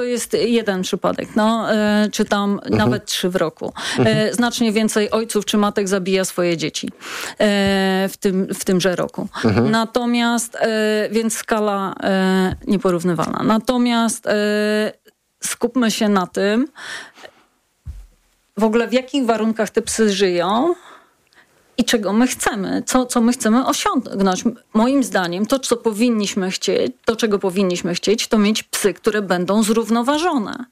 jest jeden przypadek, czy tam nawet 3 w roku. Znacznie więcej ojców czy matek zabija swoje dzieci w tymże roku. Natomiast, więc skala nieporównywalna. Natomiast skupmy się na tym, w ogóle w jakich warunkach te psy żyją i czego my chcemy, co my chcemy osiągnąć. Moim zdaniem to, czego powinniśmy chcieć, to mieć psy, które będą zrównoważone.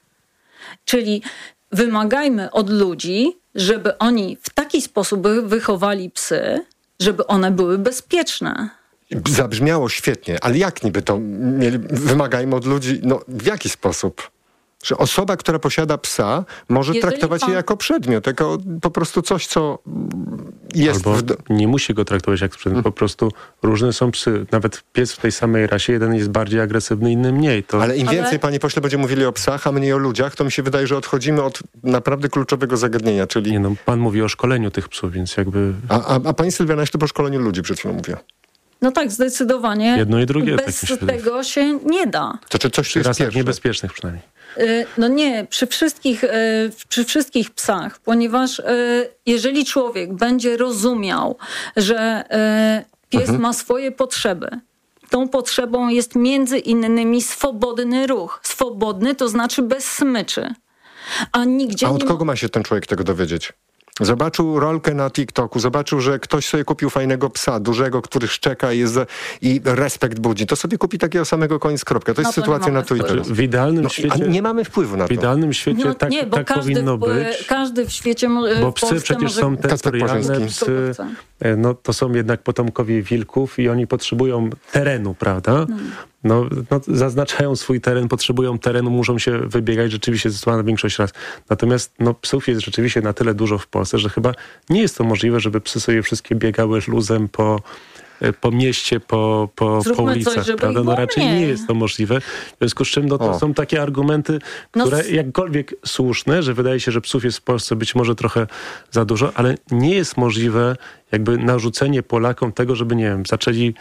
Czyli wymagajmy od ludzi, żeby oni w taki sposób wychowali psy, żeby one były bezpieczne. Zabrzmiało świetnie, ale jak niby to wymagajmy od ludzi? W jaki sposób? Że osoba, która posiada psa, może traktować je jako przedmiot, jako po prostu coś, co jest... Albo nie musi go traktować jak przedmiot, po prostu różne są psy. Nawet pies w tej samej rasie, jeden jest bardziej agresywny, inny mniej. Ale im więcej, panie pośle, będziemy mówili o psach, a mniej o ludziach, to mi się wydaje, że odchodzimy od naprawdę kluczowego zagadnienia, czyli... Nie, pan mówi o szkoleniu tych psów, więc jakby... A pani Sylwiana jeszcze po szkoleniu ludzi przed chwilą mówiła. No tak, zdecydowanie. Jedno i drugie. Bez tego się nie da. To coś jest pierwsze. Niebezpiecznych przynajmniej. No nie, przy wszystkich psach, ponieważ jeżeli człowiek będzie rozumiał, że pies ma swoje potrzeby, tą potrzebą jest między innymi swobodny ruch. Swobodny to znaczy bez smyczy. A od kogo ma się ten człowiek tego dowiedzieć? Zobaczył rolkę na TikToku, zobaczył, że ktoś sobie kupił fajnego psa, dużego, który szczeka i respekt budzi. To sobie kupi takiego samego, koniec, kropka. To jest sytuacja na to i teraz. W idealnym świecie... nie mamy wpływu na to. W idealnym świecie tak powinno być. Każdy w świecie bo psy przecież są terytorialne. Psy, to są jednak potomkowie wilków i oni potrzebują terenu, prawda? Zaznaczają swój teren, potrzebują terenu, muszą się wybiegać rzeczywiście zdecydowana większość raz. Natomiast psów jest rzeczywiście na tyle dużo w Polsce, że chyba nie jest to możliwe, żeby psy sobie wszystkie biegały luzem po mieście, po ulicach, prawda? Raczej nie jest to możliwe. W związku z czym to są takie argumenty, które jakkolwiek słuszne, że wydaje się, że psów jest w Polsce być może trochę za dużo, ale nie jest możliwe jakby narzucenie Polakom tego, żeby, zaczęli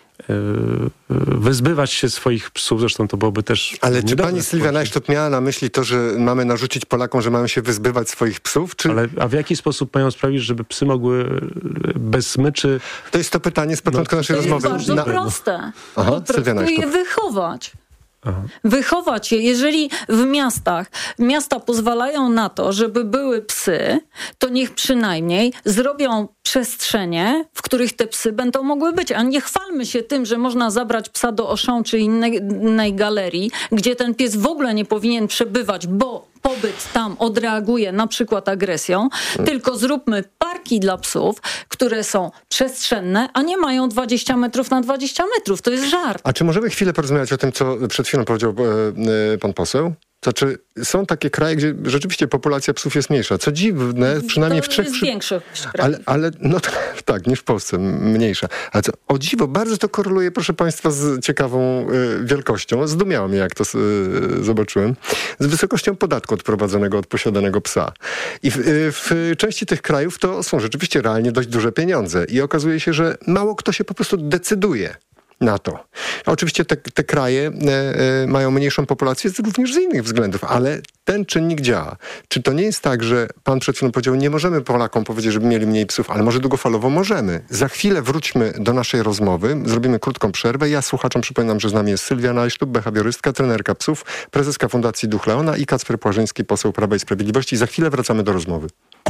wyzbywać się swoich psów, zresztą to byłoby też... Ale czy pani Sylwia Najsztut miała na myśli to, że mamy narzucić Polakom, że mają się wyzbywać swoich psów? A w jaki sposób mają sprawić, żeby psy mogły bez smyczy... To jest to pytanie z początku naszej rozmowy. To jest bardzo proste. Po prostu je wychować. Wychować je. Jeżeli w miasta pozwalają na to, żeby były psy, to niech przynajmniej zrobią przestrzenie, w których te psy będą mogły być. A nie chwalmy się tym, że można zabrać psa do Auchan czy innej galerii, gdzie ten pies w ogóle nie powinien przebywać, bo pobyt tam odreaguje na przykład agresją, tylko zróbmy parki dla psów, które są przestrzenne, a nie mają 20 metrów na 20 metrów. To jest żart. A czy możemy chwilę porozmawiać o tym, co przed chwilą powiedział pan poseł? To czy są takie kraje, gdzie rzeczywiście populacja psów jest mniejsza? Co dziwne, przynajmniej w 3... jest większy. Ale tak, niż w Polsce, mniejsza. Ale o dziwo, bardzo to koreluje, proszę państwa, z ciekawą wielkością. Zdumiało mnie, jak to zobaczyłem. Z wysokością podatku odprowadzonego od posiadanego psa. I w części tych krajów to są rzeczywiście realnie dość duże pieniądze. I okazuje się, że mało kto się po prostu decyduje na to. Oczywiście te kraje mają mniejszą populację również z innych względów, ale ten czynnik działa. Czy to nie jest tak, że pan przed chwilą powiedział, nie możemy Polakom powiedzieć, żeby mieli mniej psów, ale może długofalowo możemy. Za chwilę wróćmy do naszej rozmowy, zrobimy krótką przerwę. Ja słuchaczom przypominam, że z nami jest Sylwia Najsztut, behawiorystka, trenerka psów, prezeska Fundacji Duch Leona i Kacper Płażyński, poseł Prawa i Sprawiedliwości. Za chwilę wracamy do rozmowy.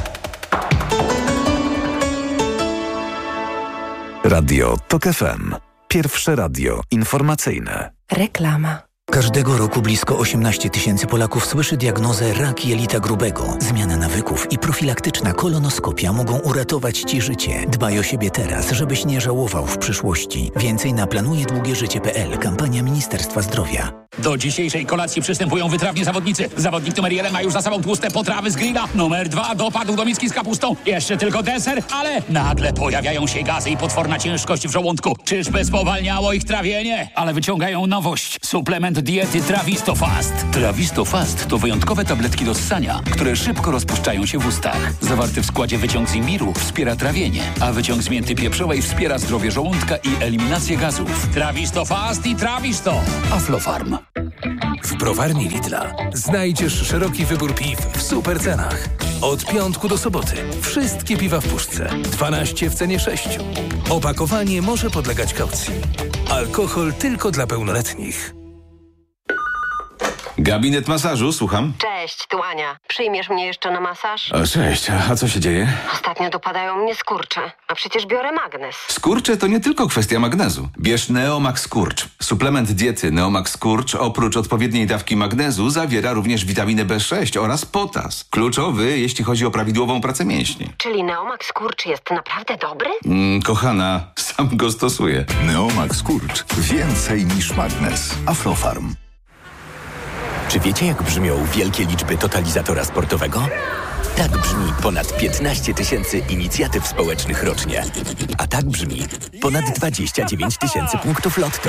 Radio TOK FM. Pierwsze radio informacyjne. Reklama. Każdego roku blisko 18 000 Polaków słyszy diagnozę rak jelita grubego. Zmiana nawyków i profilaktyczna kolonoskopia mogą uratować Ci życie. Dbaj o siebie teraz, żebyś nie żałował w przyszłości. Więcej na planujedługieżycie.pl. Kampania Ministerstwa Zdrowia. Do dzisiejszej kolacji przystępują wytrawni zawodnicy. Zawodnik numer 1 ma już za sobą tłuste potrawy z grilla. Numer 2 dopadł do miski z kapustą. Jeszcze tylko deser, ale nagle pojawiają się gazy i potworna ciężkość w żołądku. Czyżby spowalniało ich trawienie? Ale wyciągają nowość. Suplement diety Trawisto Fast. Trawisto Fast to wyjątkowe tabletki do ssania, które szybko rozpuszczają się w ustach. Zawarty w składzie wyciąg z imbiru wspiera trawienie, a wyciąg z mięty pieprzowej wspiera zdrowie żołądka i eliminację gazów. Trawisto Fast i Trawisto. Aflofarm. W browarni Lidla znajdziesz szeroki wybór piw w super cenach. Od piątku do soboty wszystkie piwa w puszce, 12 w cenie 6. Opakowanie może podlegać kaucji. Alkohol tylko dla pełnoletnich. Gabinet masażu, słucham. Cześć, tu Ania. Przyjmiesz mnie jeszcze na masaż? O, cześć, a co się dzieje? Ostatnio dopadają mnie skurcze, a przecież biorę magnez. Skurcze to nie tylko kwestia magnezu. Bierz Neomax Skurcz. Suplement diety Neomax Skurcz oprócz odpowiedniej dawki magnezu zawiera również witaminę B6 oraz potas. Kluczowy, jeśli chodzi o prawidłową pracę mięśni. Czyli Neomax Skurcz jest naprawdę dobry? Kochana, sam go stosuję. Neomax Skurcz. Więcej niż magnez. Aflofarm. Czy wiecie, jak brzmią wielkie liczby totalizatora sportowego? Tak brzmi ponad 15 000 inicjatyw społecznych rocznie. A tak brzmi ponad 29 000 punktów lotto.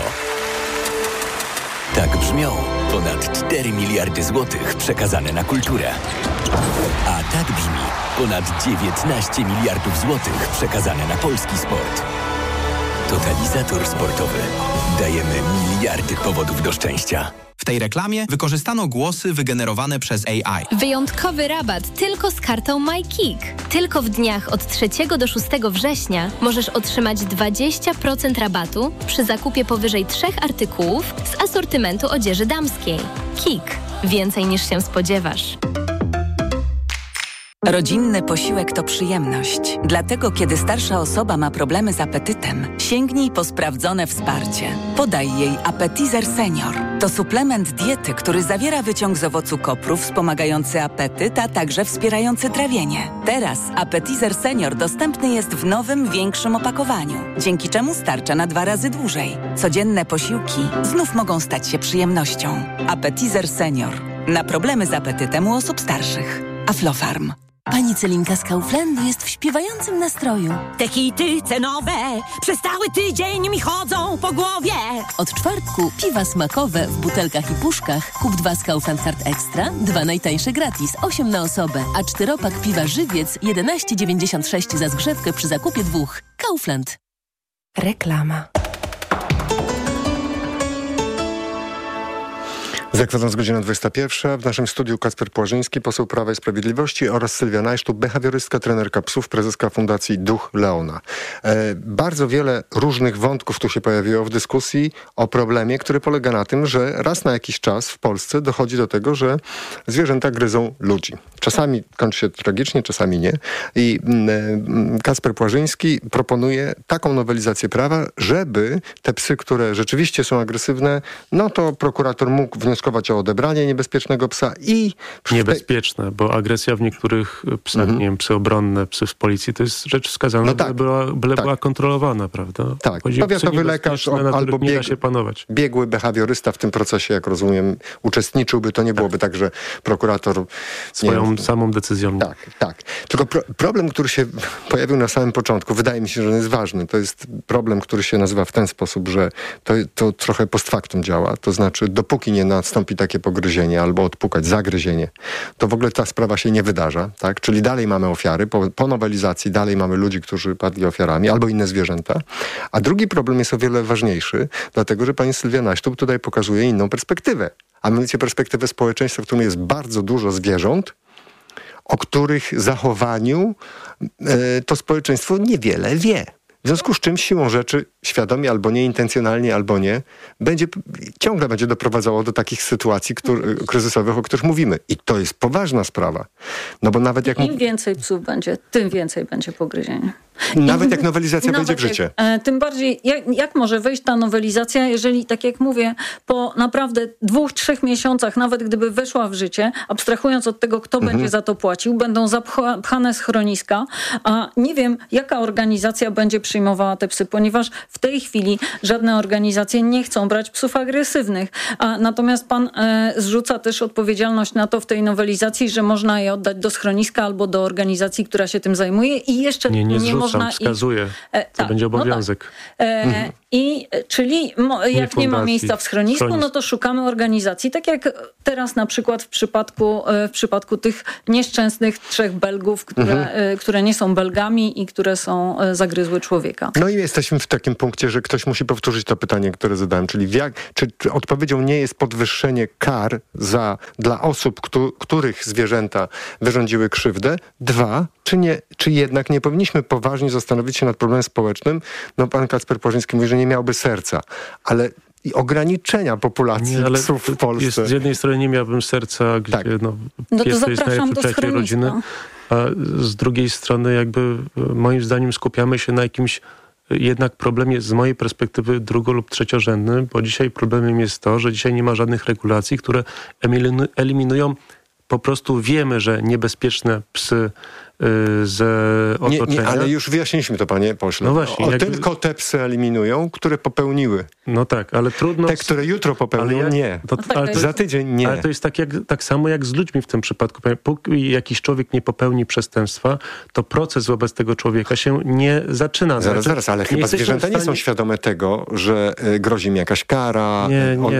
Tak brzmią ponad 4 miliardy złotych przekazane na kulturę. A tak brzmi ponad 19 miliardów złotych przekazane na polski sport. Totalizator sportowy. Dajemy miliardy powodów do szczęścia. W tej reklamie wykorzystano głosy wygenerowane przez AI. Wyjątkowy rabat tylko z kartą MyKick. Tylko w dniach od 3 do 6 września możesz otrzymać 20% rabatu przy zakupie powyżej 3 artykułów z asortymentu odzieży damskiej. Kick. Więcej niż się spodziewasz. Rodzinny posiłek to przyjemność. Dlatego, kiedy starsza osoba ma problemy z apetytem, sięgnij po sprawdzone wsparcie. Podaj jej Appetizer Senior. To suplement diety, który zawiera wyciąg z owocu kopru wspomagający apetyt, a także wspierający trawienie. Teraz Appetizer Senior dostępny jest w nowym, większym opakowaniu, dzięki czemu starcza na 2 razy dłużej. Codzienne posiłki znów mogą stać się przyjemnością. Appetizer Senior. Na problemy z apetytem u osób starszych. Aflofarm. Pani Celinka z Kauflandu jest w śpiewającym nastroju. Te hity cenowe przez cały tydzień mi chodzą po głowie. Od czwartku piwa smakowe w butelkach i puszkach. Kup 2 z Kaufland Card Extra, 2 najtańsze gratis, 8 na osobę. A 4-pak piwa Żywiec 11,96 za zgrzewkę przy zakupie 2. Kaufland. Reklama. Za kwadrans godzina 21. W naszym studiu Kacper Płażyński, poseł Prawa i Sprawiedliwości, oraz Sylwia Najsztub, behawiorystka, trenerka psów, prezeska Fundacji Duch Leona. Bardzo wiele różnych wątków tu się pojawiło w dyskusji o problemie, który polega na tym, że raz na jakiś czas w Polsce dochodzi do tego, że zwierzęta gryzą ludzi. Czasami kończy się tragicznie, czasami nie. I Kacper Płażyński proponuje taką nowelizację prawa, żeby te psy, które rzeczywiście są agresywne, no to prokurator mógł wnioskować o odebranie niebezpiecznego psa i... Niebezpieczne, bo agresja w niektórych psach, nie wiem, psy obronne, psy w policji, to jest rzecz wskazana, no byle była kontrolowana, prawda? Tak, powiatowy lekarz albo biegły behawiorysta w tym procesie, jak rozumiem, uczestniczyłby, to nie byłoby tak, że prokurator... Swoją samą decyzją. Tak. Tylko problem, który się pojawił na samym początku, wydaje mi się, że on jest ważny. To jest problem, który się nazywa w ten sposób, że to trochę post factum działa. To znaczy, dopóki nie nastąpi takie pogryzienie albo odpukać zagryzienie, to w ogóle ta sprawa się nie wydarza, tak? Czyli dalej mamy ofiary, po nowelizacji dalej mamy ludzi, którzy padli ofiarami, albo inne zwierzęta. A drugi problem jest o wiele ważniejszy, dlatego, że pani Sylwia Najsztub tutaj pokazuje inną perspektywę. A mianowicie perspektywę społeczeństwa, w którym jest bardzo dużo zwierząt, o których zachowaniu to społeczeństwo niewiele wie. W związku z czym siłą rzeczy, świadomie albo nie, intencjonalnie albo nie, ciągle będzie doprowadzało do takich sytuacji kryzysowych, o których mówimy. I to jest poważna sprawa. No bo nawet jak... Im więcej psów będzie, tym więcej będzie pogryzienia. Nawet jak nowelizacja wejdzie w życie. Tym bardziej, jak może wejść ta nowelizacja, jeżeli, tak jak mówię, po naprawdę 2-3 miesiącach, nawet gdyby weszła w życie, abstrahując od tego, kto będzie za to płacił, będą zapchane schroniska, a nie wiem, jaka organizacja będzie przyjmowała te psy, ponieważ w tej chwili żadne organizacje nie chcą brać psów agresywnych. Natomiast pan zrzuca też odpowiedzialność na to w tej nowelizacji, że można je oddać do schroniska albo do organizacji, która się tym zajmuje i jeszcze nie można wskazuje, to będzie obowiązek. Czyli jak nie ma miejsca w schronisku, no to szukamy organizacji. Tak jak teraz na przykład w przypadku tych nieszczęsnych 3 Belgów, które nie są Belgami i które zagryzły człowieka. No i jesteśmy w takim punkcie, że ktoś musi powtórzyć to pytanie, które zadałem, czyli czy odpowiedzią nie jest podwyższenie kar dla osób, których zwierzęta wyrządziły krzywdę? 2, czy jednak nie powinniśmy poważnie zastanowić się nad problemem społecznym? No pan Kacper Płażyński mówi, że nie miałby serca, ale i ograniczenia populacji psów w Polsce. Z jednej strony nie miałbym serca, gdzie pies to jest najlepszy przyjaciel rodziny, a z drugiej strony jakby moim zdaniem skupiamy się na jakimś jednak problemie z mojej perspektywy drugo- lub trzeciorzędnym, bo dzisiaj problemem jest to, że dzisiaj nie ma żadnych regulacji, które eliminują, po prostu wiemy, że niebezpieczne psy z otoczenia. Nie, ale już wyjaśniliśmy to, panie pośle. No właśnie, tylko te psy eliminują, które popełniły. No tak, ale trudno... Te, które jutro popełnią, nie. Za tydzień nie. Ale to jest tak samo jak z ludźmi w tym przypadku. Póki jakiś człowiek nie popełni przestępstwa, to proces wobec tego człowieka się nie zaczyna. Zaraz, ale chyba zwierzęta nie są świadome tego, że grozi im jakaś kara.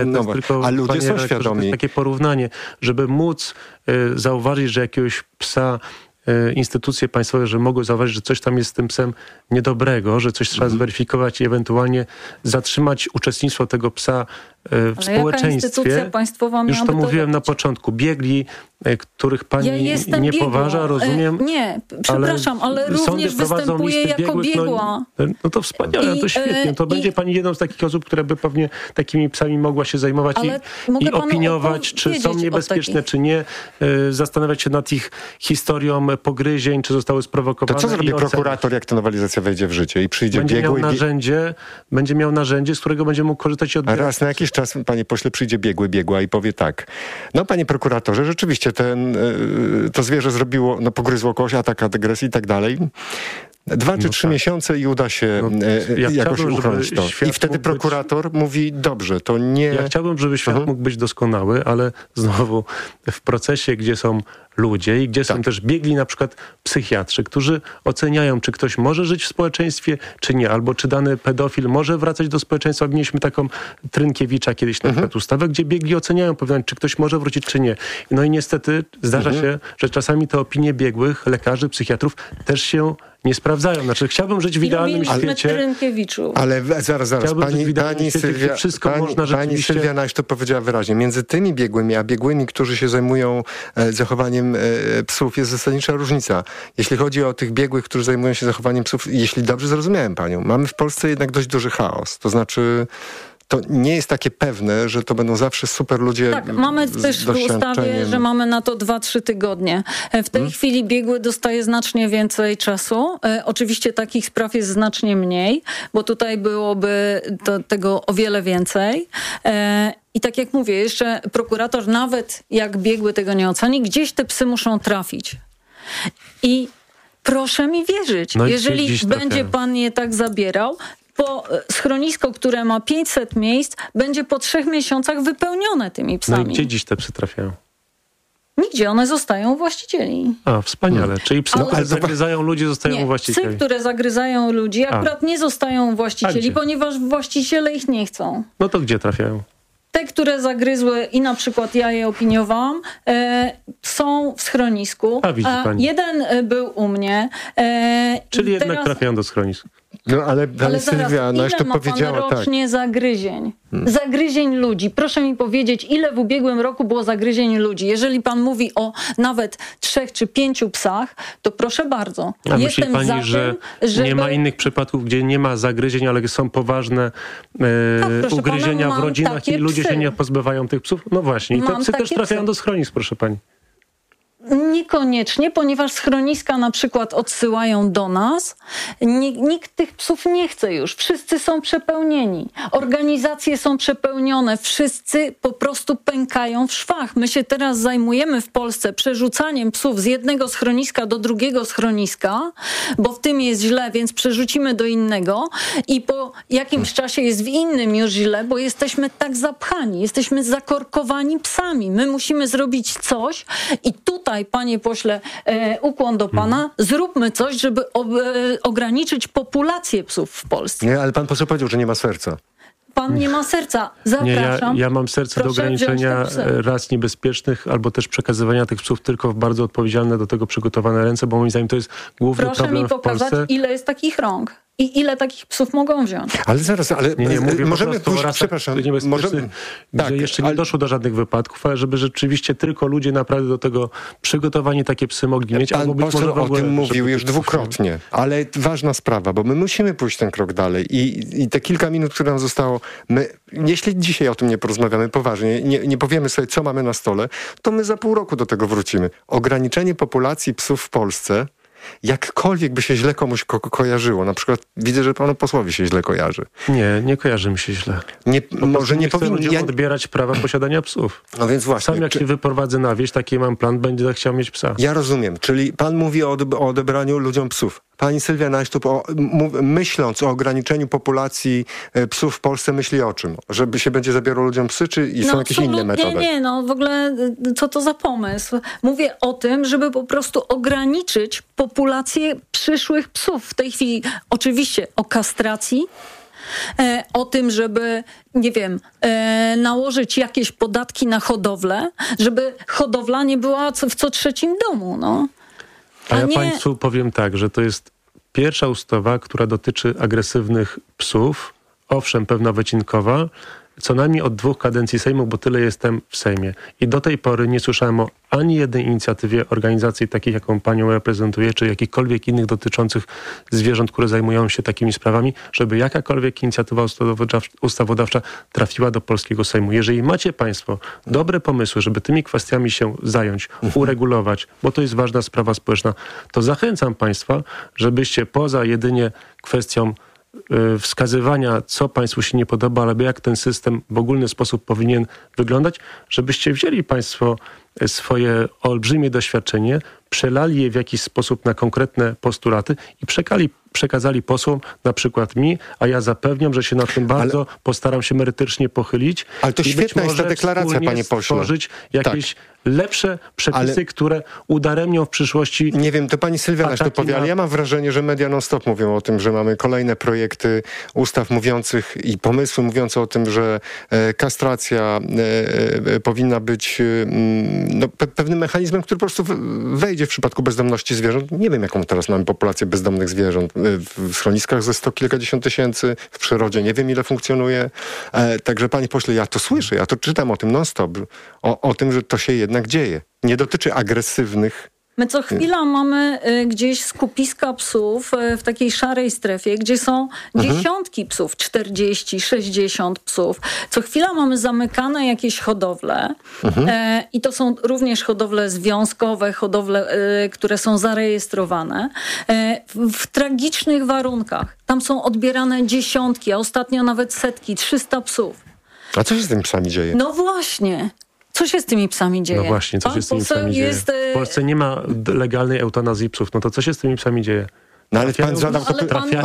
A ludzie są świadomi. To jest takie porównanie, żeby móc zauważyć, że jakiegoś psa instytucje państwowe, że mogły zauważyć, że coś tam jest z tym psem niedobrego, że coś trzeba zweryfikować i ewentualnie zatrzymać uczestnictwo tego psa w społeczeństwie. Instytucja państwowa już to mówiłem na początku. Biegli, których pani nie poważa, rozumiem. Nie, przepraszam, ale również występuję jako biegła. No to wspaniale, to świetnie. To będzie pani jedną z takich osób, która by pewnie takimi psami mogła się zajmować i opiniować, czy są niebezpieczne, czy nie. Zastanawiać się nad ich historią pogryzień, czy zostały sprowokowane. To co zrobi prokurator, jak ta nowelizacja wejdzie w życie i przyjdzie biegły? Będzie miał narzędzie, z którego będzie mógł korzystać i odbierać. Raz na jakiś czas, panie pośle, przyjdzie biegła i powie tak. No, panie prokuratorze, rzeczywiście to zwierzę pogryzło kogoś, atak, agresji i tak dalej. 2 czy 3 miesiące i uda się jakoś uchronić to. I wtedy prokurator mówi, dobrze, to nie... Ja chciałbym, żeby świat mógł być doskonały, ale znowu w procesie, gdzie są ludzie i gdzie są też biegli na przykład psychiatrzy, którzy oceniają, czy ktoś może żyć w społeczeństwie, czy nie, albo czy dany pedofil może wracać do społeczeństwa. Mieliśmy taką Trynkiewicza kiedyś na przykład ustawę, gdzie biegli oceniają, powiadają, czy ktoś może wrócić, czy nie. No i niestety zdarza się, że czasami te opinie biegłych, lekarzy, psychiatrów też się nie sprawdzają. Znaczy, chciałbym żyć w idealnym świecie. Ale zaraz. Pani Sylwia Naś to powiedziała wyraźnie. Między tymi biegłymi, a biegłymi, którzy się zajmują zachowaniem psów, jest zasadnicza różnica. Jeśli chodzi o tych biegłych, którzy zajmują się zachowaniem psów, jeśli dobrze zrozumiałem panią, mamy w Polsce jednak dość duży chaos. To znaczy... To nie jest takie pewne, że to będą zawsze super ludzie. Tak, mamy też w ustawie, że mamy na to 2-3 tygodnie. W tej chwili biegły dostaje znacznie więcej czasu. Oczywiście takich spraw jest znacznie mniej, bo tutaj byłoby tego o wiele więcej. I tak jak mówię, jeszcze prokurator, nawet jak biegły tego nie oceni, gdzieś te psy muszą trafić. I proszę mi wierzyć, jeżeli będzie pan je tak zabierał, schronisko, które ma 500 miejsc, będzie po 3 miesiącach wypełnione tymi psami. No i gdzie dziś te psy trafiają? Nigdzie, one zostają u właścicieli. A, wspaniale. Czyli psy, które zagryzają ludzi, zostają u właścicieli. Psy, które zagryzają ludzi, akurat nie zostają u właścicieli, ponieważ właściciele ich nie chcą. No to gdzie trafiają? Te, które zagryzły i na przykład ja je opiniowałam, są w schronisku. A widzi pani. Jeden był u mnie. Czyli jednak trafiają do schronisku. No ale Sylwia Naś to powiedziała pan rocznie zagryzień? Zagryzień ludzi. Proszę mi powiedzieć, ile w ubiegłym roku było zagryzień ludzi? Jeżeli pan mówi o nawet 3 czy 5 psach, to proszę bardzo. A myśli pani, że nie ma innych przypadków, gdzie nie ma zagryzień, ale są poważne ugryzienia w rodzinach i ludzie się nie pozbywają tych psów? No właśnie. I te psy też trafiają do schronisk, proszę pani. Niekoniecznie, ponieważ schroniska na przykład odsyłają do nas. Nikt tych psów nie chce już. Wszyscy są przepełnieni. Organizacje są przepełnione. Wszyscy po prostu pękają w szwach. My się teraz zajmujemy w Polsce przerzucaniem psów z jednego schroniska do drugiego schroniska, bo w tym jest źle, więc przerzucimy do innego i po jakimś czasie jest w innym już źle, bo jesteśmy tak zapchani. Jesteśmy zakorkowani psami. My musimy zrobić coś i tutaj tutaj, panie pośle, ukłon do pana, zróbmy coś, żeby ograniczyć populację psów w Polsce. Nie, ale pan poseł powiedział, że nie ma serca. Pan nie ma serca. Zapraszam. Nie, ja mam serce do ograniczenia ras niebezpiecznych albo też przekazywania tych psów tylko w bardzo odpowiedzialne do tego przygotowane ręce, bo moim zdaniem to jest główny problem w Polsce. Proszę mi pokazać, ile jest takich rąk i ile takich psów mogą wziąć. Ale zaraz, mówię możemy pójść, przepraszam, gdzie jeszcze nie doszło do żadnych wypadków, ale żeby rzeczywiście tylko ludzie naprawdę do tego przygotowani takie psy mogli mieć. Pan poseł o tym mówił już dwukrotnie, ale ważna sprawa, bo my musimy pójść ten krok dalej i te kilka minut, które nam zostało, jeśli dzisiaj o tym nie porozmawiamy poważnie, nie powiemy sobie, co mamy na stole, to my za pół roku do tego wrócimy. Ograniczenie populacji psów w Polsce, jakkolwiek by się źle komuś kojarzyło. Na przykład widzę, że panu posłowi się źle kojarzy. Nie kojarzy mi się źle. Może nie powinien odbierać prawa posiadania psów. No więc właśnie. Sam jak się wyprowadzę na wieś, taki mam plan, będzie chciał mieć psa. Ja rozumiem. Czyli pan mówi o odebraniu ludziom psów. Pani Sylwia Najsztub, myśląc o ograniczeniu populacji psów w Polsce, myśli o czym? Żeby się będzie zabierało ludziom psy, czy są jakieś inne metody? Nie, w ogóle co to za pomysł? Mówię o tym, żeby po prostu ograniczyć populację przyszłych psów. W tej chwili oczywiście o kastracji, o tym, żeby, nie wiem, nałożyć jakieś podatki na hodowlę, żeby hodowla nie była w co trzecim domu, no. A ja państwu powiem tak, że to jest pierwsza ustawa, która dotyczy agresywnych psów. Owszem, pewna wycinkowa, co najmniej od 2 kadencji Sejmu, bo tyle jestem w Sejmie. I do tej pory nie słyszałem o ani jednej inicjatywie organizacji takich, jaką panią reprezentuję, czy jakichkolwiek innych dotyczących zwierząt, które zajmują się takimi sprawami, żeby jakakolwiek inicjatywa ustawodawcza trafiła do polskiego Sejmu. Jeżeli macie państwo dobre pomysły, żeby tymi kwestiami się zająć, uregulować, bo to jest ważna sprawa społeczna, to zachęcam państwa, żebyście poza jedynie kwestią wskazywania, co państwu się nie podoba, albo jak ten system w ogólny sposób powinien wyglądać, żebyście wzięli państwo swoje olbrzymie doświadczenie, przelali je w jakiś sposób na konkretne postulaty i przekazali posłom, na przykład mi, a ja zapewniam, że się nad tym bardzo postaram się merytorycznie pochylić. Ale to świetna jest ta deklaracja, panie pośle. Stworzyć jakieś lepsze przepisy, które udaremnią w przyszłości. Nie wiem, to pani Sylwia Najsztub powie, ale ja mam wrażenie, że media non-stop mówią o tym, że mamy kolejne projekty ustaw mówiących i pomysły mówiące o tym, że kastracja powinna być pewnym mechanizmem, który po prostu wejdzie w przypadku bezdomności zwierząt. Nie wiem, jaką teraz mamy populację bezdomnych zwierząt. W schroniskach ze 100 kilkadziesiąt tysięcy, w przyrodzie nie wiem, ile funkcjonuje. Także panie pośle, ja to słyszę, ja to czytam o tym non-stop. O tym, że to się jednak dzieje. Nie dotyczy agresywnych. My co chwila mamy gdzieś skupiska psów w takiej szarej strefie, gdzie są dziesiątki psów, 40, 60 psów. Co chwila mamy zamykane jakieś hodowle i to są również hodowle związkowe, hodowle, które są zarejestrowane w tragicznych warunkach. Tam są odbierane dziesiątki, a ostatnio nawet setki, 300 psów. A co się z tymi psami dzieje? No właśnie. Co się z tymi psami dzieje? No właśnie, co się z tymi psami dzieje? W Polsce nie ma legalnej eutanazji psów. No to co się z tymi psami dzieje? No ale pan zadał to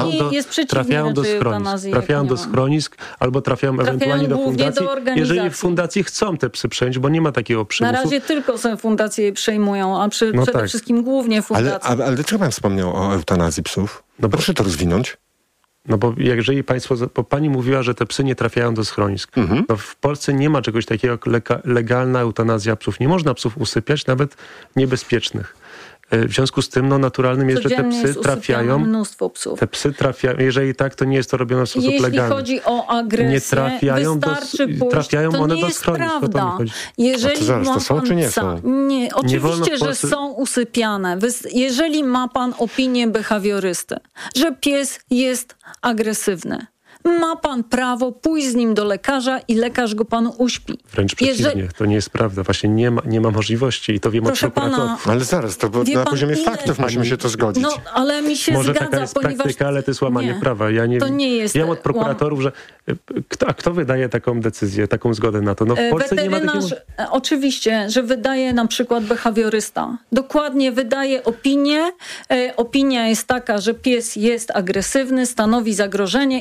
trafiają do schronisk albo trafiają ewentualnie do fundacji, jeżeli w fundacji chcą te psy przejąć, bo nie ma takiego przymusu. Na razie tylko są fundacje je przejmują, a przede wszystkim głównie fundacje. Ale dlaczego pan wspomniał o eutanazji psów? No proszę to rozwinąć. No bo jeżeli państwo, bo pani mówiła, że te psy nie trafiają do schronisk. No w Polsce nie ma czegoś takiego jak legalna eutanazja psów. Nie można psów usypiać, nawet niebezpiecznych. W związku z tym naturalnym jest, że te psy trafiają. Mnóstwo psów. Te psy trafiają. Jeżeli tak, to nie jest to robione w sposób legalny. Jeśli chodzi o agresję, nie trafiają trafiają one do schronisk. To nie jest prawda. Jeżeli to są czy nie są? Nie, oczywiście, że są usypiane. Jeżeli ma pan opinię behawiorysty, że pies jest agresywny, ma pan prawo pójść z nim do lekarza i lekarz go panu uśpi. Wręcz przeciwnie, to nie jest prawda. Właśnie nie ma możliwości i to wiem od prokuratorów. Ale zaraz, to na poziomie faktów musimy się to zgodzić. No, ale mi się może zgadza, taka jest praktyka, ale to jest łamanie prawa. To nie jest. Wiem od prokuratorów, że kto wydaje taką decyzję, taką zgodę na to? No w Polsce nie ma takiego... Oczywiście, że wydaje na przykład behawiorysta. Dokładnie wydaje opinię. Opinia jest taka, że pies jest agresywny, stanowi zagrożenie i można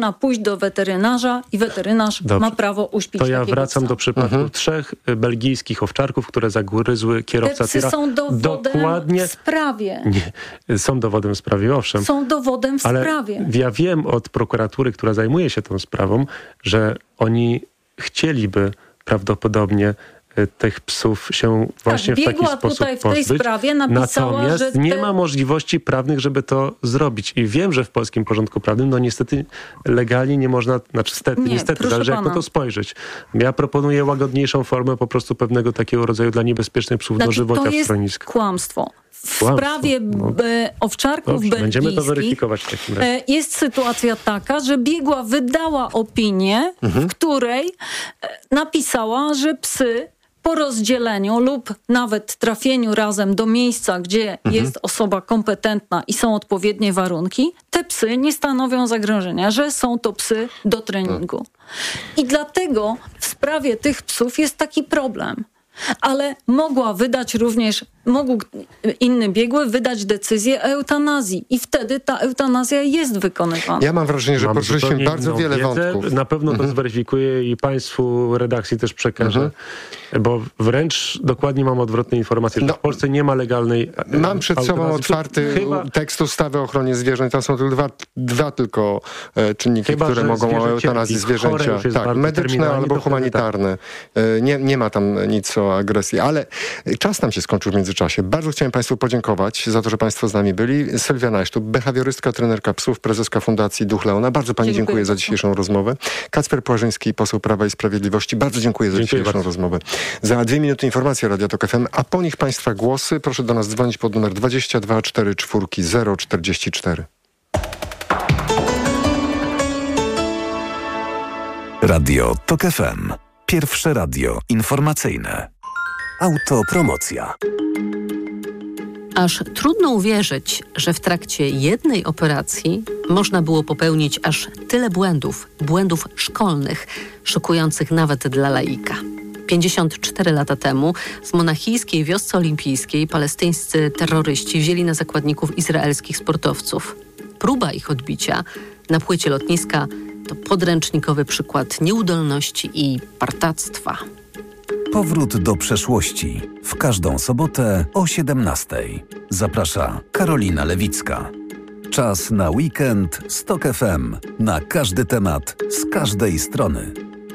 powinna pójść do weterynarza i weterynarz ma prawo uśpić takiego To ja wracam psa. do przypadku 3 belgijskich owczarków, które zagryzły kierowca Te psy tira. są dowodem w sprawie. Nie, są dowodem w sprawie, owszem. Są dowodem w sprawie. Ja wiem od prokuratury, która zajmuje się tą sprawą, że oni chcieliby prawdopodobnie tych psów się właśnie w taki sposób tutaj w tej sprawie napisała, natomiast że nie ma możliwości prawnych, żeby to zrobić. I wiem, że w polskim porządku prawnym niestety legalnie nie można, niestety, zależy jak na to spojrzeć. Ja proponuję łagodniejszą formę po prostu pewnego takiego rodzaju dla niebezpiecznych psów dożywocia w schronisku. To jest kłamstwo. W sprawie owczarków belgijskich będziemy to weryfikować w takim razie. Jest sytuacja taka, że biegła wydała opinię, w której napisała, że psy po rozdzieleniu lub nawet trafieniu razem do miejsca, gdzie jest osoba kompetentna i są odpowiednie warunki, te psy nie stanowią zagrożenia, że są to psy do treningu. I dlatego w sprawie tych psów jest taki problem. Ale mógł inny biegły wydać decyzję o eutanazji i wtedy ta eutanazja jest wykonywana. Ja mam wrażenie, że poruszyliśmy bardzo wiele wątków. Na pewno to zweryfikuję i państwu redakcji też przekażę, bo wręcz dokładnie mam odwrotne informacje, że w Polsce nie ma legalnej Mam przed sobą otwarty tekst ustawy o ochronie zwierząt. Tam są dwa tylko czynniki, które mogą o eutanazji zwierzęcia. Tak, medyczne albo humanitarne. Nie ma tam nic o agresji, ale czas nam się skończył w międzyczasie. Bardzo chciałem państwu podziękować za to, że państwo z nami byli. Sylwia Najsztub, behawiorystka, trenerka psów, prezeska Fundacji Duch Leona. Bardzo pani dziękuję za dzisiejszą rozmowę. Kacper Płażyński, poseł Prawa i Sprawiedliwości. Bardzo dziękuję za dzisiejszą rozmowę. Za 2 minuty informacje Radia Tok FM, a po nich państwa głosy. Proszę do nas dzwonić pod numer 22 44 044. Radio Tok FM. Pierwsze radio informacyjne. Autopromocja. Aż trudno uwierzyć, że w trakcie jednej operacji można było popełnić aż tyle błędów szkolnych, szokujących nawet dla laika. 54 lata temu w monachijskiej wiosce olimpijskiej palestyńscy terroryści wzięli na zakładników izraelskich sportowców. Próba ich odbicia na płycie lotniska to podręcznikowy przykład nieudolności i partactwa. Powrót do przeszłości. W każdą sobotę o 17:00. Zaprasza Karolina Lewicka. Czas na weekend z Tok FM. Na każdy temat, z każdej strony.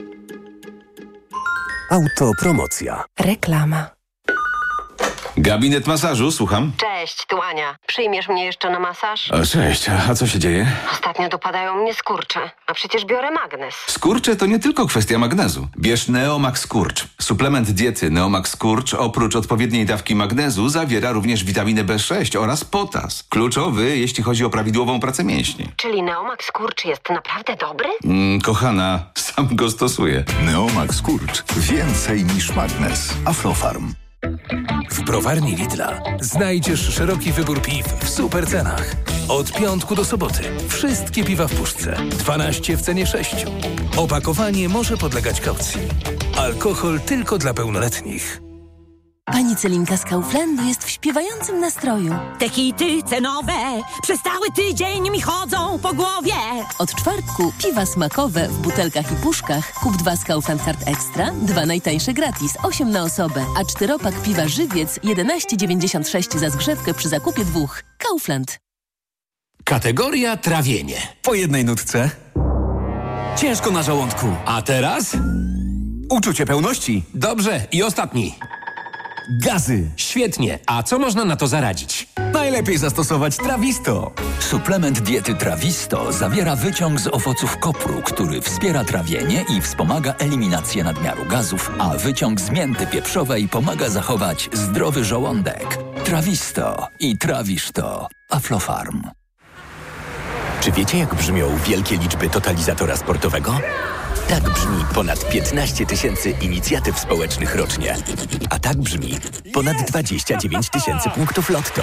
Autopromocja. Reklama. Gabinet masażu, słucham. Cześć, tu Ania. Przyjmiesz mnie jeszcze na masaż? O, cześć, a co się dzieje? Ostatnio dopadają mnie skurcze, a przecież biorę magnes. Skurcze to nie tylko kwestia magnezu. Bierz Neomax Skurcz. Suplement diety Neomax Skurcz oprócz odpowiedniej dawki magnezu zawiera również witaminę B6 oraz potas. Kluczowy, jeśli chodzi o prawidłową pracę mięśni. Czyli Neomax Skurcz jest naprawdę dobry? Kochana, sam go stosuję. Neomax Skurcz. Więcej niż magnes. Aflofarm. W browarni Lidla znajdziesz szeroki wybór piw w super cenach. Od piątku do soboty wszystkie piwa w puszce. 12 w cenie 6. Opakowanie może podlegać kaucji. Alkohol tylko dla pełnoletnich. Pani Celinka z Kauflandu jest w śpiewającym nastroju. Te hity cenowe przez cały tydzień mi chodzą po głowie. Od czwartku piwa smakowe w butelkach i puszkach. Kup 2 z Kaufland Card Extra, 2 najtańsze gratis, 8 na osobę. A 4-pak piwa Żywiec 11,96 za zgrzewkę przy zakupie 2. Kaufland. Kategoria trawienie. Po jednej nutce. Ciężko na żołądku. A teraz? Uczucie pełności. Dobrze, i ostatni. Gazy. Świetnie. A co można na to zaradzić? Najlepiej zastosować Trawisto. Suplement diety Trawisto zawiera wyciąg z owoców kopru, który wspiera trawienie i wspomaga eliminację nadmiaru gazów, a wyciąg z mięty pieprzowej pomaga zachować zdrowy żołądek. Trawisto i trawisz to. Aflofarm. Czy wiecie, jak brzmią wielkie liczby totalizatora sportowego? Tak brzmi ponad 15 000 inicjatyw społecznych rocznie. A tak brzmi ponad 29 000 punktów lotto.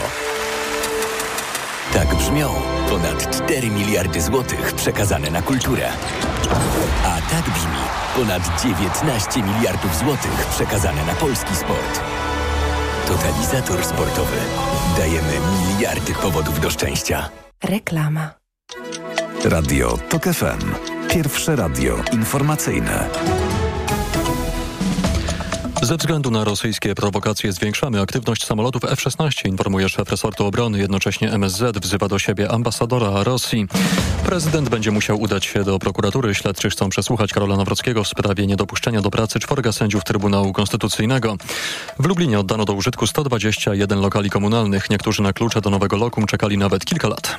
Tak brzmią ponad 4 miliardy złotych przekazane na kulturę. A tak brzmi ponad 19 miliardów złotych przekazane na polski sport. Totalizator sportowy. Dajemy miliardy powodów do szczęścia. Reklama. Radio TOK FM. Pierwsze radio informacyjne. Ze względu na rosyjskie prowokacje zwiększamy aktywność samolotów F-16, informuje szef resortu obrony. Jednocześnie MSZ wzywa do siebie ambasadora Rosji. Prezydent będzie musiał udać się do prokuratury. Śledczy chcą przesłuchać Karola Nawrockiego w sprawie niedopuszczenia do pracy 4 sędziów Trybunału Konstytucyjnego. W Lublinie oddano do użytku 121 lokali komunalnych. Niektórzy na klucze do nowego lokum czekali nawet kilka lat.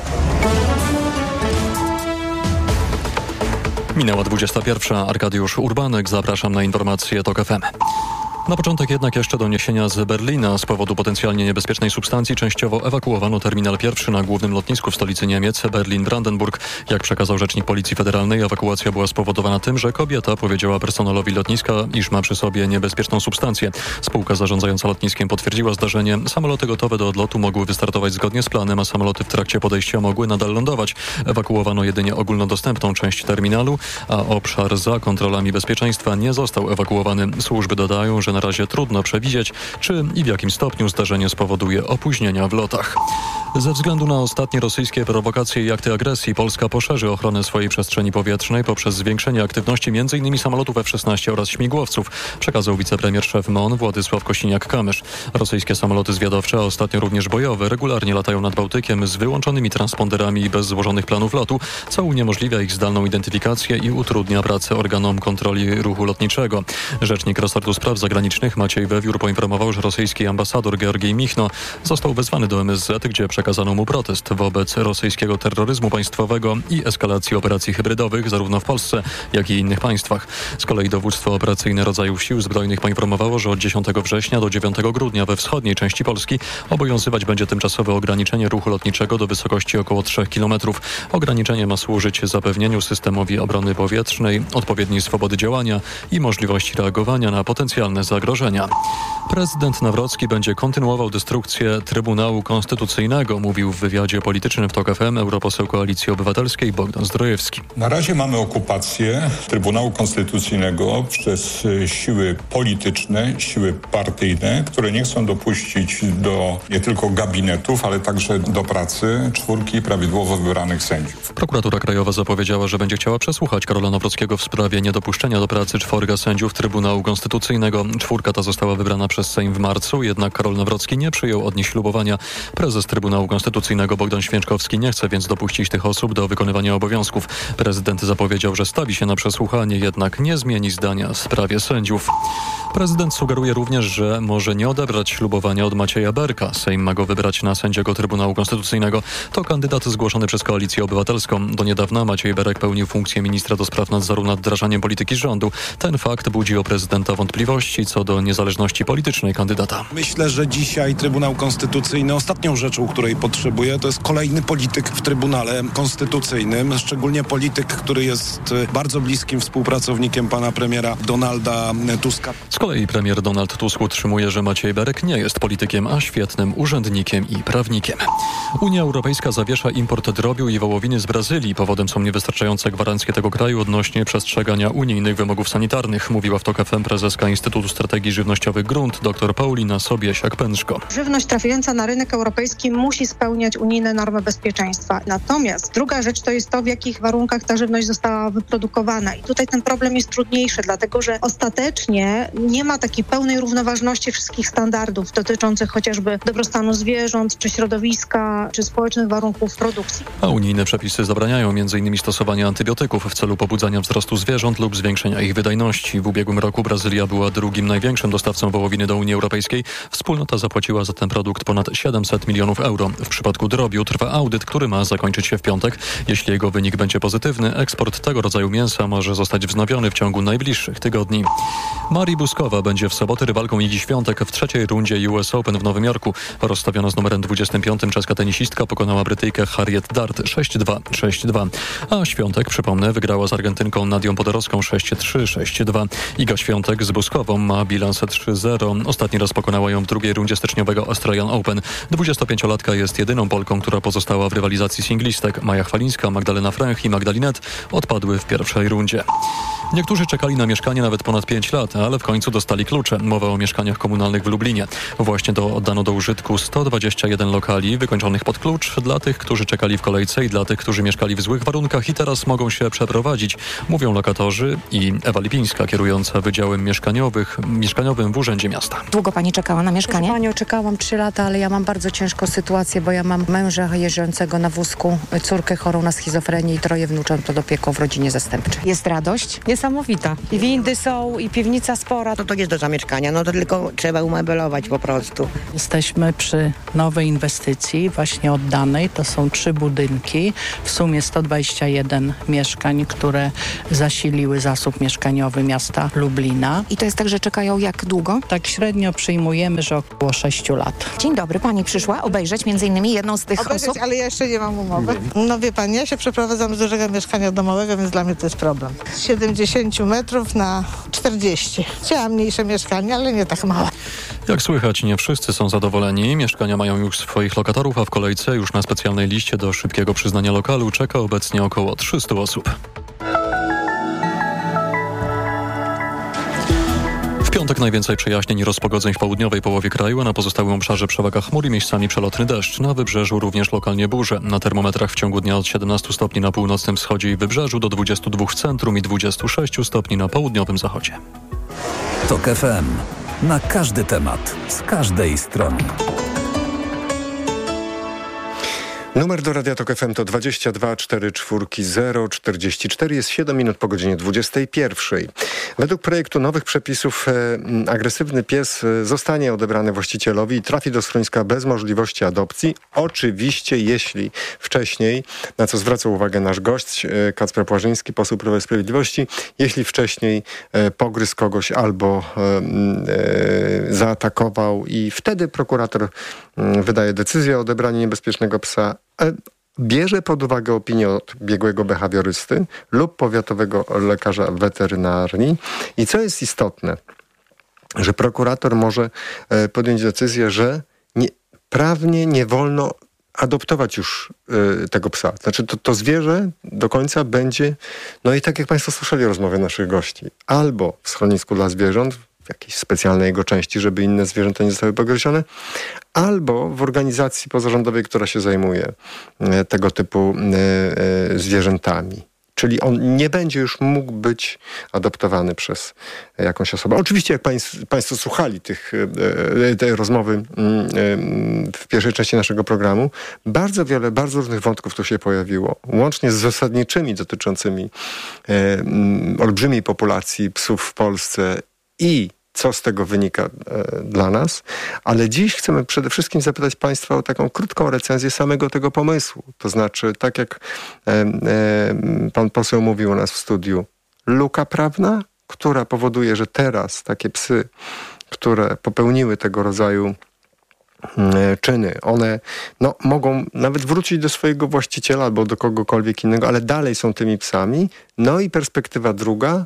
Minęła 21. Arkadiusz Urbanek. Zapraszam na informacje TOK FM. Na początek jednak jeszcze doniesienia z Berlina. Z powodu potencjalnie niebezpiecznej substancji częściowo ewakuowano terminal pierwszy na głównym lotnisku w stolicy Niemiec, Berlin-Brandenburg. Jak przekazał rzecznik Policji Federalnej, ewakuacja była spowodowana tym, że kobieta powiedziała personelowi lotniska, iż ma przy sobie niebezpieczną substancję. Spółka zarządzająca lotniskiem potwierdziła zdarzenie. Samoloty gotowe do odlotu mogły wystartować zgodnie z planem, a samoloty w trakcie podejścia mogły nadal lądować. Ewakuowano jedynie ogólnodostępną część terminalu, a obszar za kontrolami bezpieczeństwa nie został ewakuowany. Służby dodają, że na razie trudno przewidzieć, czy i w jakim stopniu zdarzenie spowoduje opóźnienia w lotach. Ze względu na ostatnie rosyjskie prowokacje i akty agresji, Polska poszerzy ochronę swojej przestrzeni powietrznej poprzez zwiększenie aktywności m.in. samolotów F-16 oraz śmigłowców, przekazał wicepremier szef MON Władysław Kościniak-Kamysz. Rosyjskie samoloty zwiadowcze, a ostatnio również bojowe, regularnie latają nad Bałtykiem z wyłączonymi transponderami i bez złożonych planów lotu, co uniemożliwia ich zdalną identyfikację i utrudnia pracę organom kontroli ruchu lotniczego. Rzecznik resortu spraw zagranicznych Maciej Wewiór poinformował, że rosyjski ambasador Georgij Michno został wezwany do MSZ, gdzie przekazano mu protest wobec rosyjskiego terroryzmu państwowego i eskalacji operacji hybrydowych zarówno w Polsce, jak i innych państwach. Z kolei dowództwo operacyjne rodzajów sił zbrojnych poinformowało, że od 10 września do 9 grudnia we wschodniej części Polski obowiązywać będzie tymczasowe ograniczenie ruchu lotniczego do wysokości około 3 km. Ograniczenie ma służyć zapewnieniu systemowi obrony powietrznej odpowiedniej swobody działania i możliwości reagowania na potencjalne zagrożenia. Prezydent Nawrocki będzie kontynuował destrukcję Trybunału Konstytucyjnego, mówił w wywiadzie politycznym w TOK FM europoseł Koalicji Obywatelskiej Bogdan Zdrojewski. Na razie mamy okupację Trybunału Konstytucyjnego przez siły polityczne, siły partyjne, które nie chcą dopuścić do nie tylko gabinetów, ale także do pracy 4 prawidłowo wybranych sędziów. Prokuratura Krajowa zapowiedziała, że będzie chciała przesłuchać Karola Nawrockiego w sprawie niedopuszczenia do pracy 4 sędziów Trybunału Konstytucyjnego. 4 ta została wybrana przez Sejm w marcu, jednak Karol Nawrocki nie przyjął od nich ślubowania. Prezes Trybunału Konstytucyjnego Bogdan Święczkowski nie chce więc dopuścić tych osób do wykonywania obowiązków. Prezydent zapowiedział, że stawi się na przesłuchanie, jednak nie zmieni zdania w sprawie sędziów. Prezydent sugeruje również, że może nie odebrać ślubowania od Macieja Berka. Sejm ma go wybrać na sędziego Trybunału Konstytucyjnego. To kandydat zgłoszony przez Koalicję Obywatelską. Do niedawna Maciej Berek pełnił funkcję ministra do spraw nadzoru nad wdrażaniem polityki rządu. Ten fakt budzi u prezydenta wątpliwości co do niezależności politycznej kandydata. Myślę, że dzisiaj Trybunał Konstytucyjny ostatnią rzeczą, której potrzebuje, to jest kolejny polityk w Trybunale Konstytucyjnym, szczególnie polityk, który jest bardzo bliskim współpracownikiem pana premiera Donalda Tuska. Z kolei premier Donald Tusk utrzymuje, że Maciej Berek nie jest politykiem, a świetnym urzędnikiem i prawnikiem. Unia Europejska zawiesza import drobiu i wołowiny z Brazylii. Powodem są niewystarczające gwarancje tego kraju odnośnie przestrzegania unijnych wymogów sanitarnych, mówiła w TOK FM prezeska Instytutu Strategii Żywnościowych Grunt dr Paulina Sobiesiak-Pęczko. Żywność trafiająca na rynek europejski musi spełniać unijne normy bezpieczeństwa. Natomiast druga rzecz to jest to, w jakich warunkach ta żywność została wyprodukowana. I tutaj ten problem jest trudniejszy, dlatego że ostatecznie nie ma takiej pełnej równoważności wszystkich standardów dotyczących chociażby dobrostanu zwierząt, czy środowiska, czy społecznych warunków produkcji. A unijne przepisy zabraniają m.in. stosowania antybiotyków w celu pobudzania wzrostu zwierząt lub zwiększenia ich wydajności. W ubiegłym roku Brazylia była drugim największym dostawcą wołowiny do Unii Europejskiej. Wspólnota zapłaciła za ten produkt ponad 700 milionów euro. W przypadku drobiu trwa audyt, który ma zakończyć się w piątek. Jeśli jego wynik będzie pozytywny, eksport tego rodzaju mięsa może zostać wznowiony w ciągu najbliższych tygodni. Mari Buskowa będzie w sobotę rywalką Igi Świątek w 3. rundzie US Open w Nowym Jorku. Rozstawiona z numerem 25 czeska tenisistka pokonała Brytyjkę Harriet Dart 6-2, 6-2. A Świątek, przypomnę, wygrała z Argentynką Nadią Podorowską 6-3, 6-2. Iga Świątek z Buskową ma bilans 3-0. Ostatni raz pokonała ją w drugiej rundzie styczniowego Australian Open. 25-latka jest jedyną Polką, która pozostała w rywalizacji singlistek. Maja Chwalińska, Magdalena Fręch i Magdalinet odpadły w pierwszej rundzie. Niektórzy czekali na mieszkanie nawet ponad 5 lat, ale w końcu dostali klucze. Mowa o mieszkaniach komunalnych w Lublinie. Właśnie oddano do użytku 121 lokali wykończonych pod klucz dla tych, którzy czekali w kolejce i dla tych, którzy mieszkali w złych warunkach i teraz mogą się przeprowadzić, mówią lokatorzy i Ewa Lipińska, kierująca Wydziałem Mieszkaniowym w Urzędzie Miasta. Długo pani czekała na mieszkanie? Panią, czekałam 3 lata, ale ja mam bardzo ciężką sytuację, bo ja mam męża jeżdżącego na wózku, córkę chorą na schizofrenię i 3 wnucząt pod opieką w rodzinie zastępczej. Jest radość? Niesamowita. I windy są, i piwnica spora. To jest do zamieszkania, no to tylko trzeba umeblować po prostu. Jesteśmy przy nowej inwestycji, właśnie oddanej. To są 3 budynki, w sumie 121 mieszkań, które zasiliły zasób mieszkaniowy miasta Lublina. I to jest tak, że czekają jak długo? Tak średnio przyjmujemy, że około 6 lat. Dzień dobry, pani przyszła obejrzeć między innymi jedną z tych osób? Ale ja jeszcze nie mam umowy. No wie pani, ja się przeprowadzam z dużego mieszkania domowego, więc dla mnie to jest problem. Z 70 metrów na 40. Chciałam mniejsze mieszkanie, ale nie tak małe. Jak słychać, nie wszyscy są zadowoleni. Mieszkania mają już swoich lokatorów, a w kolejce już na specjalnej liście do szybkiego przyznania lokalu czeka obecnie około 300 osób. W piątek najwięcej przejaśnień i rozpogodzeń w południowej połowie kraju, a na pozostałym obszarze przewaga chmur i miejscami przelotny deszcz. Na wybrzeżu również lokalnie burze. Na termometrach w ciągu dnia od 17 stopni na północnym wschodzie i wybrzeżu do 22 w centrum i 26 stopni na południowym zachodzie. TOK FM. Na każdy temat, z każdej strony. Numer do Radia TOK FM to 22 44 044. Jest 7 minut po godzinie 21. Według projektu nowych przepisów agresywny pies zostanie odebrany właścicielowi i trafi do schroniska bez możliwości adopcji. Oczywiście jeśli wcześniej, na co zwraca uwagę nasz gość, Kacper Płażyński, poseł Prawa i Sprawiedliwości, jeśli wcześniej pogryzł kogoś albo zaatakował i wtedy prokurator wydaje decyzję o odebraniu niebezpiecznego psa, bierze pod uwagę opinię od biegłego behawiorysty lub powiatowego lekarza weterynarii. I co jest istotne, że prokurator może podjąć decyzję, że prawnie nie wolno adoptować już tego psa. Znaczy to zwierzę do końca będzie, no i tak jak Państwo słyszeli rozmowy naszych gości, albo w schronisku dla zwierząt, w jakiejś specjalnej jego części, żeby inne zwierzęta nie zostały pogryzione, albo w organizacji pozarządowej, która się zajmuje tego typu zwierzętami. Czyli on nie będzie już mógł być adoptowany przez jakąś osobę. Oczywiście, jak Państwo słuchali tej rozmowy w pierwszej części naszego programu, bardzo wiele, bardzo różnych wątków tu się pojawiło. Łącznie z zasadniczymi dotyczącymi olbrzymiej populacji psów w Polsce i co z tego wynika dla nas. Ale dziś chcemy przede wszystkim zapytać Państwa o taką krótką recenzję samego tego pomysłu. To znaczy, tak jak pan poseł mówił u nas w studiu, luka prawna, która powoduje, że teraz takie psy, które popełniły tego rodzaju czyny, one mogą nawet wrócić do swojego właściciela albo do kogokolwiek innego, ale dalej są tymi psami. No i perspektywa druga,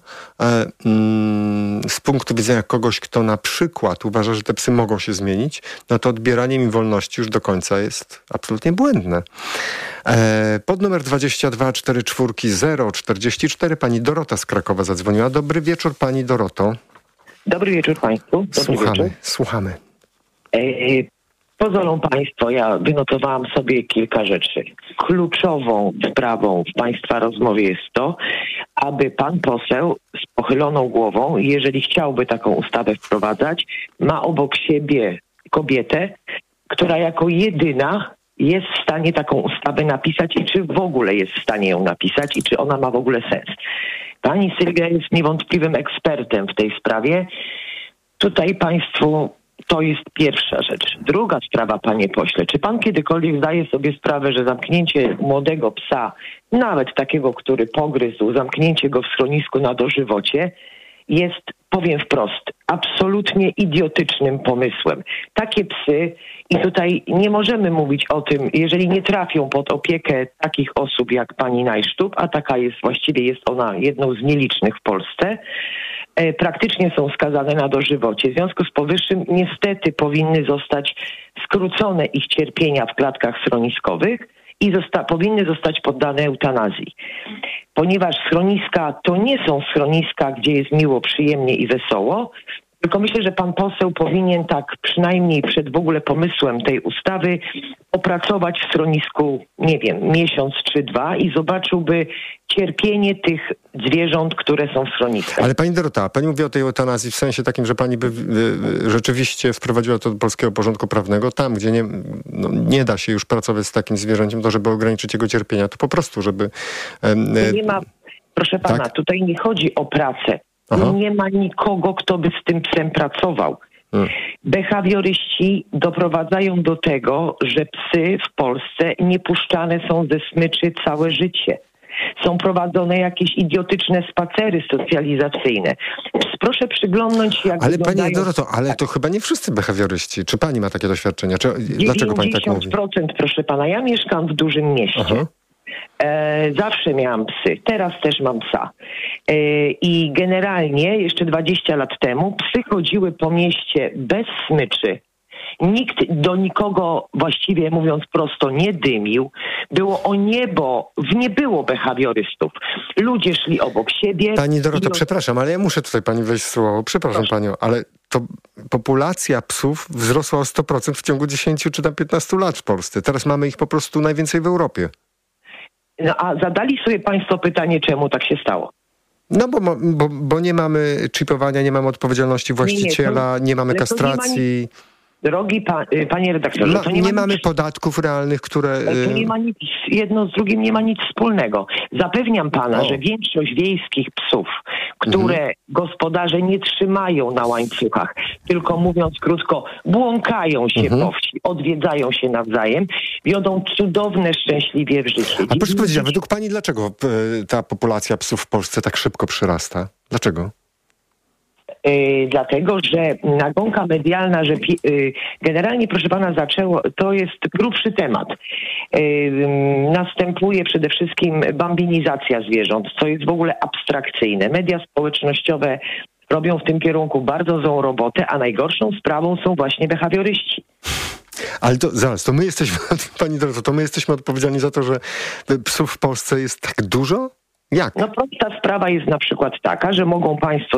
z punktu widzenia kogoś, kto na przykład uważa, że te psy mogą się zmienić, no to odbieranie im wolności już do końca jest absolutnie błędne. Pod numer 22 44 044 pani Dorota z Krakowa zadzwoniła. Dobry wieczór, pani Doroto. Dobry wieczór Państwu. Słuchamy. Pozwolą Państwo, ja wynotowałam sobie kilka rzeczy. Kluczową sprawą w Państwa rozmowie jest to, aby pan poseł z pochyloną głową, jeżeli chciałby taką ustawę wprowadzać, ma obok siebie kobietę, która jako jedyna jest w stanie taką ustawę napisać i czy w ogóle jest w stanie ją napisać i czy ona ma w ogóle sens. Pani Sylwia jest niewątpliwym ekspertem w tej sprawie. Tutaj Państwu to jest pierwsza rzecz. Druga sprawa, panie pośle. Czy pan kiedykolwiek zdaje sobie sprawę, że zamknięcie młodego psa, nawet takiego, który pogryzł, zamknięcie go w schronisku na dożywocie, jest, powiem wprost, absolutnie idiotycznym pomysłem. Takie psy, i tutaj nie możemy mówić o tym, jeżeli nie trafią pod opiekę takich osób jak pani Najsztub, a taka jest, właściwie jest ona jedną z nielicznych w Polsce, praktycznie są skazane na dożywocie. W związku z powyższym niestety powinny zostać skrócone ich cierpienia w klatkach schroniskowych i powinny zostać poddane eutanazji. Ponieważ schroniska to nie są schroniska, gdzie jest miło, przyjemnie i wesoło, tylko myślę, że pan poseł powinien tak przynajmniej przed w ogóle pomysłem tej ustawy opracować w schronisku, nie wiem, miesiąc czy 2 i zobaczyłby cierpienie tych zwierząt, które są w schroniskach. Ale pani Dorota, pani mówi o tej eutanazji w sensie takim, że pani by rzeczywiście wprowadziła to do polskiego porządku prawnego, tam gdzie nie da się już pracować z takim zwierzęciem, to żeby ograniczyć jego cierpienia, to po prostu, żeby... Nie ma, proszę pana, tak? Tutaj nie chodzi o pracę. Nie ma nikogo, kto by z tym psem pracował. Behawioryści doprowadzają do tego, że psy w Polsce nie puszczane są ze smyczy całe życie. Są prowadzone jakieś idiotyczne spacery socjalizacyjne. Proszę przyglądnąć się, jak Ale wyglądają... pani Doroto, ale to chyba nie wszyscy behawioryści. Czy pani ma takie doświadczenia? Dlaczego pani tak mówi? 90%, proszę pana. Ja mieszkam w dużym mieście. Zawsze miałam psy. Teraz też mam psa. I generalnie jeszcze 20 lat temu psy chodziły po mieście bez smyczy. Nikt do nikogo, właściwie mówiąc prosto, nie dymił. Było o niebo, nie było behawiorystów. Ludzie szli obok siebie. Pani Doroto, przepraszam, ale ja muszę tutaj pani wejść w słowo. Przepraszam panią, ale to populacja psów wzrosła o 100% w ciągu 10 czy tam 15 lat w Polsce. Teraz mamy ich po prostu najwięcej w Europie. No a zadali sobie państwo pytanie, czemu tak się stało? No bo nie mamy chipowania, nie mamy odpowiedzialności właściciela, nie mamy kastracji. Drogi panie redaktorze, to nie mamy podatków realnych, które... To nie ma nic, jedno z drugim nie ma nic wspólnego. Zapewniam pana, że większość wiejskich psów, które gospodarze nie trzymają na łańcuchach, tylko mówiąc krótko, błąkają się po wsi, odwiedzają się nawzajem, wiodą cudowne, szczęśliwie w życie. A proszę powiedzieć, a według pani dlaczego ta populacja psów w Polsce tak szybko przyrasta? Dlaczego? Dlatego, że nagonka medialna, że generalnie, proszę pana, to jest grubszy temat. Następuje przede wszystkim bambinizacja zwierząt, co jest w ogóle abstrakcyjne. Media społecznościowe robią w tym kierunku bardzo złą robotę, a najgorszą sprawą są właśnie behawioryści. Ale to my jesteśmy, pani Doroto, to my jesteśmy odpowiedzialni za to, że psów w Polsce jest tak dużo? Jak? No prosta sprawa jest na przykład taka, że mogą państwo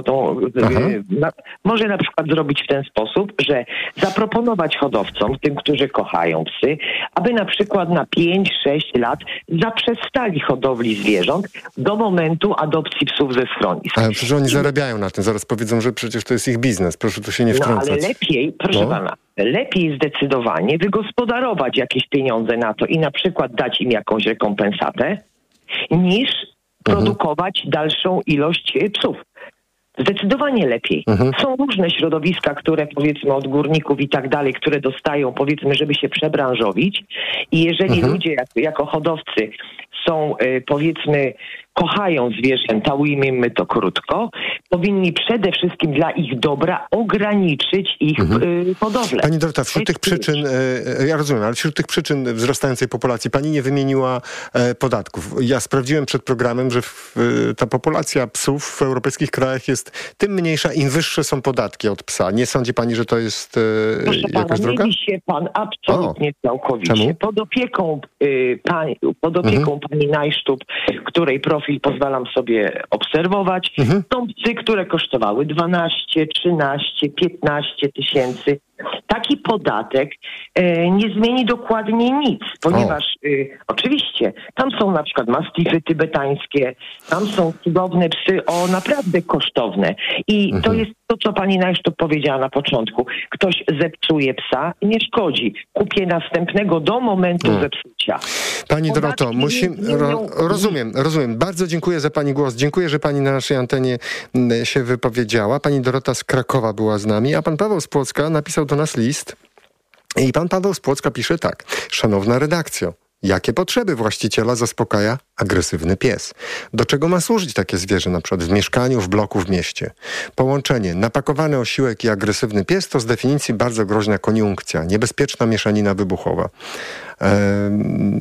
może na przykład zrobić w ten sposób, że zaproponować hodowcom, tym, którzy kochają psy, aby na przykład na 5-6 lat zaprzestali hodowli zwierząt do momentu adopcji psów ze schronisk. Ale przecież oni zarabiają na tym. Zaraz powiedzą, że przecież to jest ich biznes. Proszę tu się nie wtrącać. No ale lepiej, proszę pana, lepiej zdecydowanie wygospodarować jakieś pieniądze na to i na przykład dać im jakąś rekompensatę, niż produkować dalszą ilość psów. Zdecydowanie lepiej. Są różne środowiska, które powiedzmy od górników i tak dalej, które dostają powiedzmy, żeby się przebranżowić i jeżeli ludzie jako hodowcy są powiedzmy kochają zwierzęta, ujmijmy to krótko, powinni przede wszystkim dla ich dobra ograniczyć ich hodowlę. Pani Dorota, wśród tych przyczyn, ja rozumiem, ale wśród tych przyczyn wzrastającej populacji pani nie wymieniła podatków. Ja sprawdziłem przed programem, że ta populacja psów w europejskich krajach jest tym mniejsza, im wyższe są podatki od psa. Nie sądzi pani, że to jest jakaś droga? Myli się pan absolutnie całkowicie. Czemu? Pod opieką pani Najsztub, której profil pozwalam sobie obserwować, są psy, które kosztowały 12, 13, 15 tysięcy. Taki podatek nie zmieni dokładnie nic, ponieważ oczywiście tam są na przykład mastify tybetańskie, tam są cudowne psy, naprawdę kosztowne. I to jest to, co pani Najsztub powiedziała na początku. Ktoś zepsuje psa, nie szkodzi. Kupię następnego do momentu zepsucia. Pani Doroto, rozumiem. Bardzo dziękuję za pani głos. Dziękuję, że pani na naszej antenie się wypowiedziała. Pani Dorota z Krakowa była z nami, a pan Paweł z Płocka napisał do nas list. I pan Paweł z Płocka pisze tak. Szanowna redakcjo, jakie potrzeby właściciela zaspokaja agresywny pies? Do czego ma służyć takie zwierzę, na przykład w mieszkaniu, w bloku, w mieście? Połączenie napakowany osiłek i agresywny pies to z definicji bardzo groźna koniunkcja, niebezpieczna mieszanina wybuchowa.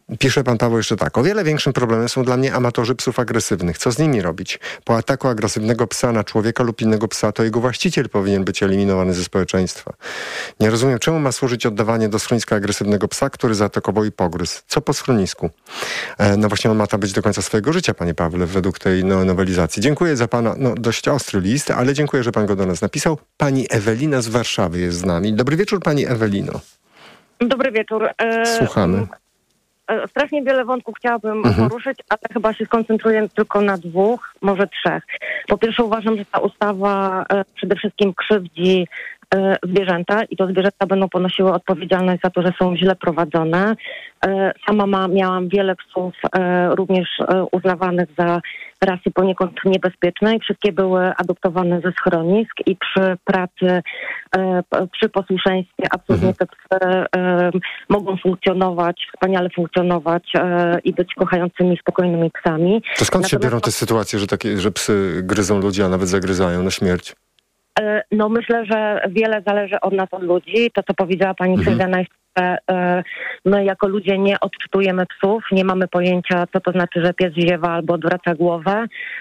Pisze pan Paweł jeszcze tak. O wiele większym problemem są dla mnie amatorzy psów agresywnych. Co z nimi robić? Po ataku agresywnego psa na człowieka lub innego psa, to jego właściciel powinien być eliminowany ze społeczeństwa. Nie rozumiem, czemu ma służyć oddawanie do schroniska agresywnego psa, który zaatakował i pogryzł. Co po schronisku? No właśnie on ma tam być do końca swojego życia, panie Pawle, według tej nowelizacji. Dziękuję za pana dość ostry list, ale dziękuję, że pan go do nas napisał. Pani Ewelina z Warszawy jest z nami. Dobry wieczór, pani Ewelino. Dobry wieczór. Słuchamy. Strasznie wiele wątków chciałabym poruszyć, ale chyba się skoncentruję tylko na 2, może 3. Po pierwsze uważam, że ta ustawa przede wszystkim krzywdzi zwierzęta i to zwierzęta będą ponosiły odpowiedzialność za to, że są źle prowadzone. Sama miałam wiele psów również uznawanych za rasy poniekąd niebezpiecznej. Wszystkie były adoptowane ze schronisk i przy pracy, przy posłuszeństwie absolutnie te psy mogą funkcjonować, wspaniale funkcjonować i być kochającymi, spokojnymi psami. To skąd się biorą te sytuacje, że psy gryzą ludzi, a nawet zagryzają na śmierć? No myślę, że wiele zależy od nas, od ludzi. To, co powiedziała pani Sylwia, my jako ludzie nie odczytujemy psów, nie mamy pojęcia, co to znaczy, że pies ziewa albo odwraca głowę.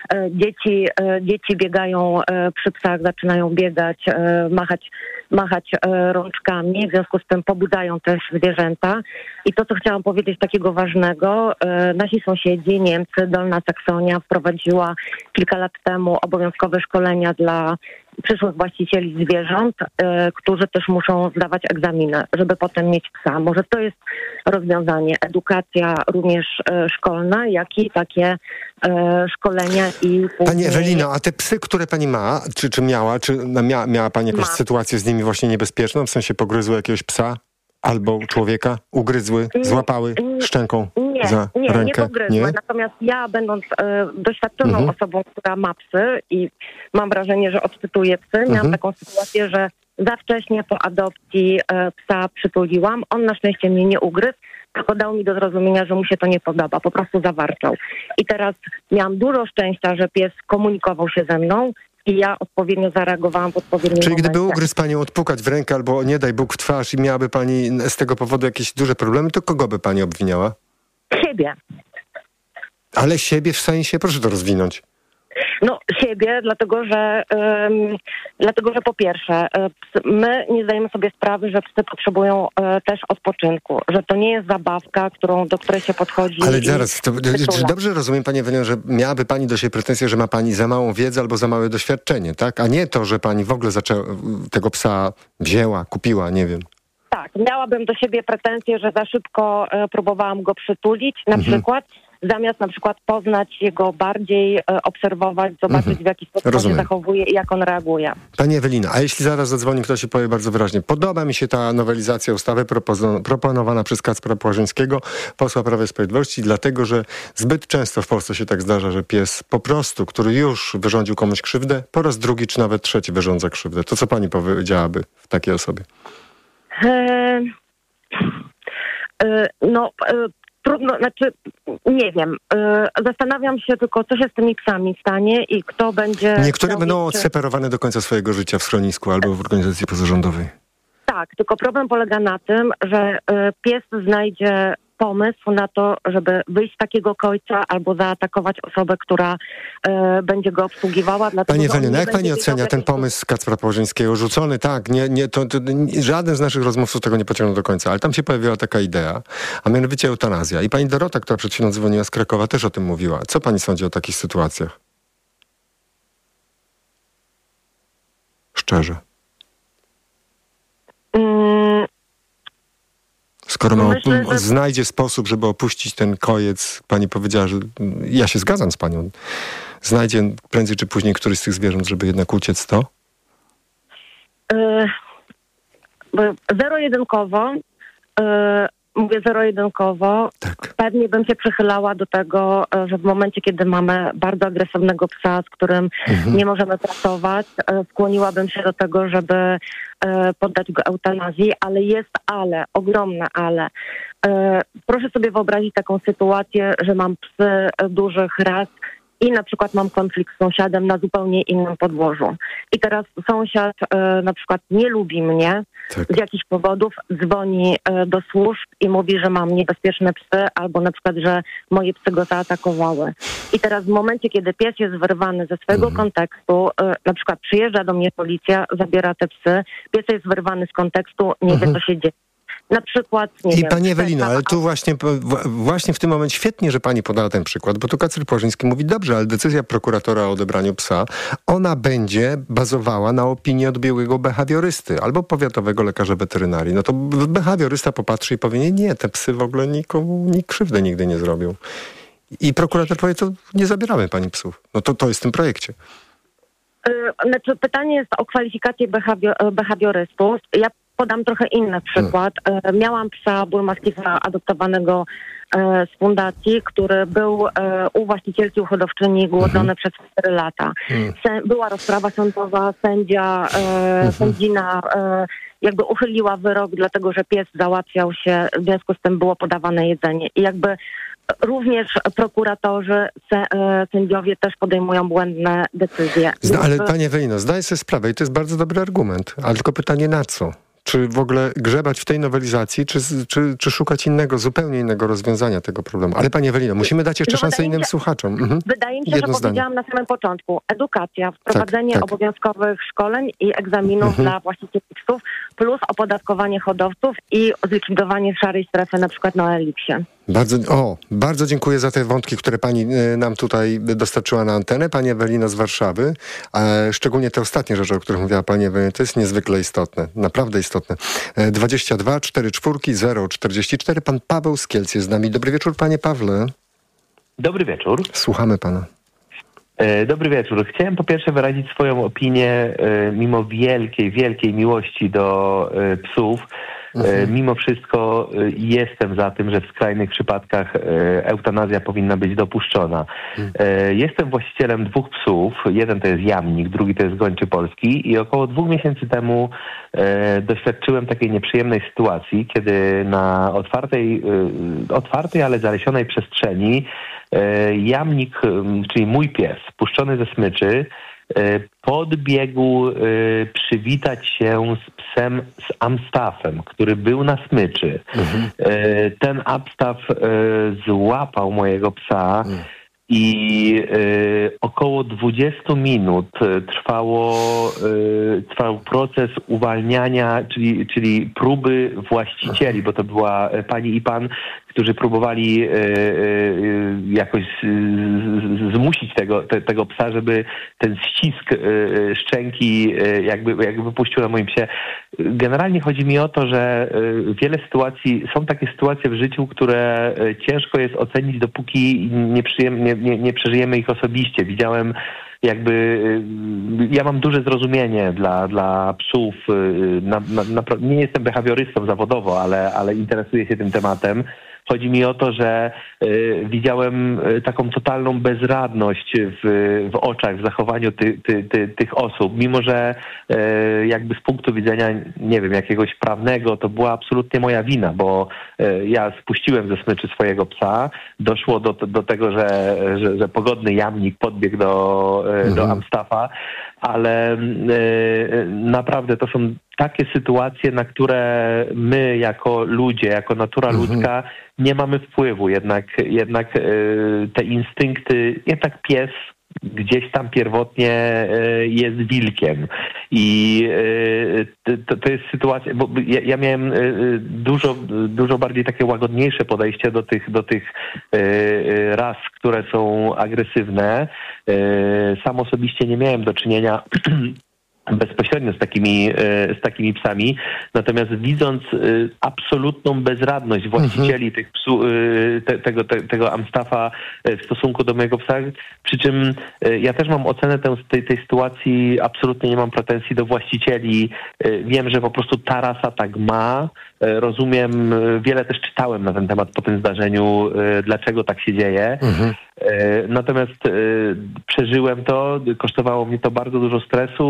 Dzieci biegają przy psach, zaczynają biegać, machać rączkami, w związku z tym pobudzają też zwierzęta. I to, co chciałam powiedzieć takiego ważnego, nasi sąsiedzi, Niemcy, Dolna Saksonia wprowadziła kilka lat temu obowiązkowe szkolenia dla przyszłych właścicieli zwierząt, którzy też muszą zdawać egzaminy, żeby potem mieć psa. Może to jest rozwiązanie. Edukacja również szkolna, jak i takie szkolenia i... Pani Ewelino, a te psy, które pani ma, czy miała, miała pani jakąś sytuację z nimi właśnie niebezpieczną? W sensie pogryzły jakiegoś psa? Albo człowieka? Ugryzły? Złapały szczęką za rękę? Nie pogryzły. Natomiast ja, będąc doświadczoną osobą, która ma psy i mam wrażenie, że odczytuję psy, miałam taką sytuację, że za wcześnie po adopcji psa przytuliłam. On na szczęście mnie nie ugryzł, tylko dał mi do zrozumienia, że mu się to nie podoba. Po prostu zawarczał. I teraz miałam dużo szczęścia, że pies komunikował się ze mną i ja odpowiednio zareagowałam w odpowiednim Czyli momencie. gdyby ugryzł panią odpukać w rękę albo nie daj Bóg w twarz i miałaby pani z tego powodu jakieś duże problemy, to kogo by pani obwiniała? Siebie. Ale siebie w sensie? Proszę to rozwinąć. No siebie, dlatego że po pierwsze my nie zdajemy sobie sprawy, że psy potrzebują też odpoczynku, że to nie jest zabawka, do której się podchodzi. Ale zaraz, czy dobrze rozumiem, pani Ewelino, że miałaby pani do siebie pretensję, że ma pani za małą wiedzę albo za małe doświadczenie, tak? A nie to, że pani w ogóle tego psa wzięła, kupiła, nie wiem. Tak, miałabym do siebie pretensję, że za szybko próbowałam go przytulić, na przykład, zamiast na przykład poznać jego bardziej, obserwować, zobaczyć w jaki sposób on się zachowuje i jak on reaguje. Pani Ewelina, a jeśli zaraz zadzwoni ktoś i powie bardzo wyraźnie, podoba mi się ta nowelizacja ustawy proponowana przez Kacpra Płażyńskiego, posła Prawa i Sprawiedliwości, dlatego, że zbyt często w Polsce się tak zdarza, że pies po prostu, który już wyrządził komuś krzywdę, po raz drugi czy nawet trzeci wyrządza krzywdę. To co pani powiedziałaby w takiej osobie? Trudno, nie wiem. Zastanawiam się tylko, co się z tymi psami stanie i kto będzie... Niektóre będą odseparowane do końca swojego życia w schronisku albo w organizacji pozarządowej. Tak, tylko problem polega na tym, że pies znajdzie pomysł na to, żeby wyjść z takiego kojca albo zaatakować osobę, która będzie go obsługiwała. Pani Ewelino, jak pani ocenia ten pomysł Kacpra Płażyńskiego? Rzucony, tak, żaden z naszych rozmówców tego nie pociągnął do końca, ale tam się pojawiła taka idea, a mianowicie eutanazja. I pani Dorota, która przed chwilą dzwoniła z Krakowa, też o tym mówiła. Co pani sądzi o takich sytuacjach? Szczerze. Skoro znajdzie sposób, żeby opuścić ten kojec, pani powiedziała, że ja się zgadzam z panią, znajdzie prędzej czy później któryś z tych zwierząt, żeby jednak uciec, to? Zero-jedynkowo, mówię zero-jedynkowo, tak. Pewnie bym się przychylała do tego, że w momencie, kiedy mamy bardzo agresywnego psa, z którym nie możemy pracować, skłoniłabym się do tego, żeby poddać go eutanazji, ale jest ogromne ale. Proszę sobie wyobrazić taką sytuację, że mam psy dużych ras i na przykład mam konflikt z sąsiadem na zupełnie innym podłożu. I teraz sąsiad na przykład nie lubi mnie z jakichś powodów, dzwoni do służb i mówi, że mam niebezpieczne psy, albo na przykład, że moje psy go zaatakowały. I teraz w momencie, kiedy pies jest wyrwany ze swojego kontekstu, na przykład przyjeżdża do mnie policja, zabiera te psy, pies jest wyrwany z kontekstu, nie wie, co się dzieje. Na przykład, nie wiem... Pani Ewelino, ale tu właśnie w tym momencie świetnie, że pani podała ten przykład, bo tu Kacper Płażyński mówi, dobrze, ale decyzja prokuratora o odebraniu psa, ona będzie bazowała na opinii od biegłego behawiorysty albo powiatowego lekarza weterynarii. No to behawiorysta popatrzy i powie, nie, te psy w ogóle nikomu krzywdy nigdy nie zrobią. I prokurator powie, to nie zabieramy pani psów. No to jest w tym projekcie. Znaczy, pytanie jest o kwalifikację behawiorystów. Ja podam trochę inny przykład. Miałam psa bulmastifa adoptowanego z fundacji, który był u właścicielki hodowczyni głłodzony przez 4 lata. Była rozprawa sądowa, sędzina jakby uchyliła wyrok, dlatego że pies załatwiał się, w związku z tym było podawane jedzenie. I jakby również prokuratorzy, sędziowie też podejmują błędne decyzje. Ale pani Ewelino, zdaję sobie sprawę i to jest bardzo dobry argument, ale tylko pytanie na co? Czy w ogóle grzebać w tej nowelizacji, czy szukać zupełnie innego rozwiązania tego problemu? Ale pani Ewelino, musimy dać jeszcze szansę innym słuchaczom. Wydaje mi się, że powiedziałam na samym początku. Edukacja, wprowadzenie obowiązkowych szkoleń i egzaminów dla właścicieli psów, plus opodatkowanie hodowców i zlikwidowanie szarej strefy na przykład na Eliksie. Bardzo dziękuję za te wątki, które pani nam tutaj dostarczyła na antenę. Pani Ewelino z Warszawy. Szczególnie te ostatnie rzeczy, o których mówiła pani Ewelino, to jest niezwykle istotne. Naprawdę istotne. 22 44 044. Pan Paweł z Kielc jest z nami. Dobry wieczór, panie Pawle. Dobry wieczór. Słuchamy pana. Dobry wieczór. Chciałem po pierwsze wyrazić swoją opinię, mimo wielkiej miłości do psów. Mimo wszystko jestem za tym, że w skrajnych przypadkach eutanazja powinna być dopuszczona. Jestem właścicielem 2 psów. Jeden to jest jamnik, drugi to jest gończy polski i około 2 miesięcy temu doświadczyłem takiej nieprzyjemnej sytuacji, kiedy na otwartej, ale zalesionej przestrzeni jamnik, czyli mój pies, puszczony ze smyczy, podbiegł przywitać się z psem z amstaffem, który był na smyczy. Ten amstaff złapał mojego psa i około 20 minut trwał proces uwalniania, czyli próby właścicieli, bo to była pani i pan, którzy próbowali jakoś zmusić tego psa, żeby ten ścisk szczęki jakby wypuścił na moim psie. Generalnie chodzi mi o to, że są takie sytuacje w życiu, które ciężko jest ocenić, dopóki nie przeżyjemy ich osobiście. Widziałem ja mam duże zrozumienie dla psów. Nie jestem behawiorystą zawodowo, ale interesuję się tym tematem. Chodzi mi o to, że widziałem taką totalną bezradność w oczach, w zachowaniu tych osób, mimo że jakby z punktu widzenia, nie wiem, jakiegoś prawnego, to była absolutnie moja wina, bo ja spuściłem ze smyczy swojego psa, doszło do tego, że pogodny jamnik podbiegł do amstaffa, ale naprawdę to są takie sytuacje, na które my jako ludzie, jako natura ludzka nie mamy wpływu. Jednak te instynkty, jednak pies gdzieś tam pierwotnie jest wilkiem. I to jest sytuacja, bo ja miałem dużo bardziej takie łagodniejsze podejście do tych ras, które są agresywne. Sam osobiście nie miałem do czynienia bezpośrednio z takimi psami, natomiast widząc absolutną bezradność właścicieli tych psów, tego amstaffa w stosunku do mojego psa, przy czym ja też mam ocenę tej sytuacji, absolutnie nie mam pretensji do właścicieli, wiem, że po prostu ta rasa tak ma, rozumiem, wiele też czytałem na ten temat po tym zdarzeniu, dlaczego tak się dzieje. Natomiast przeżyłem to, kosztowało mnie to bardzo dużo stresu i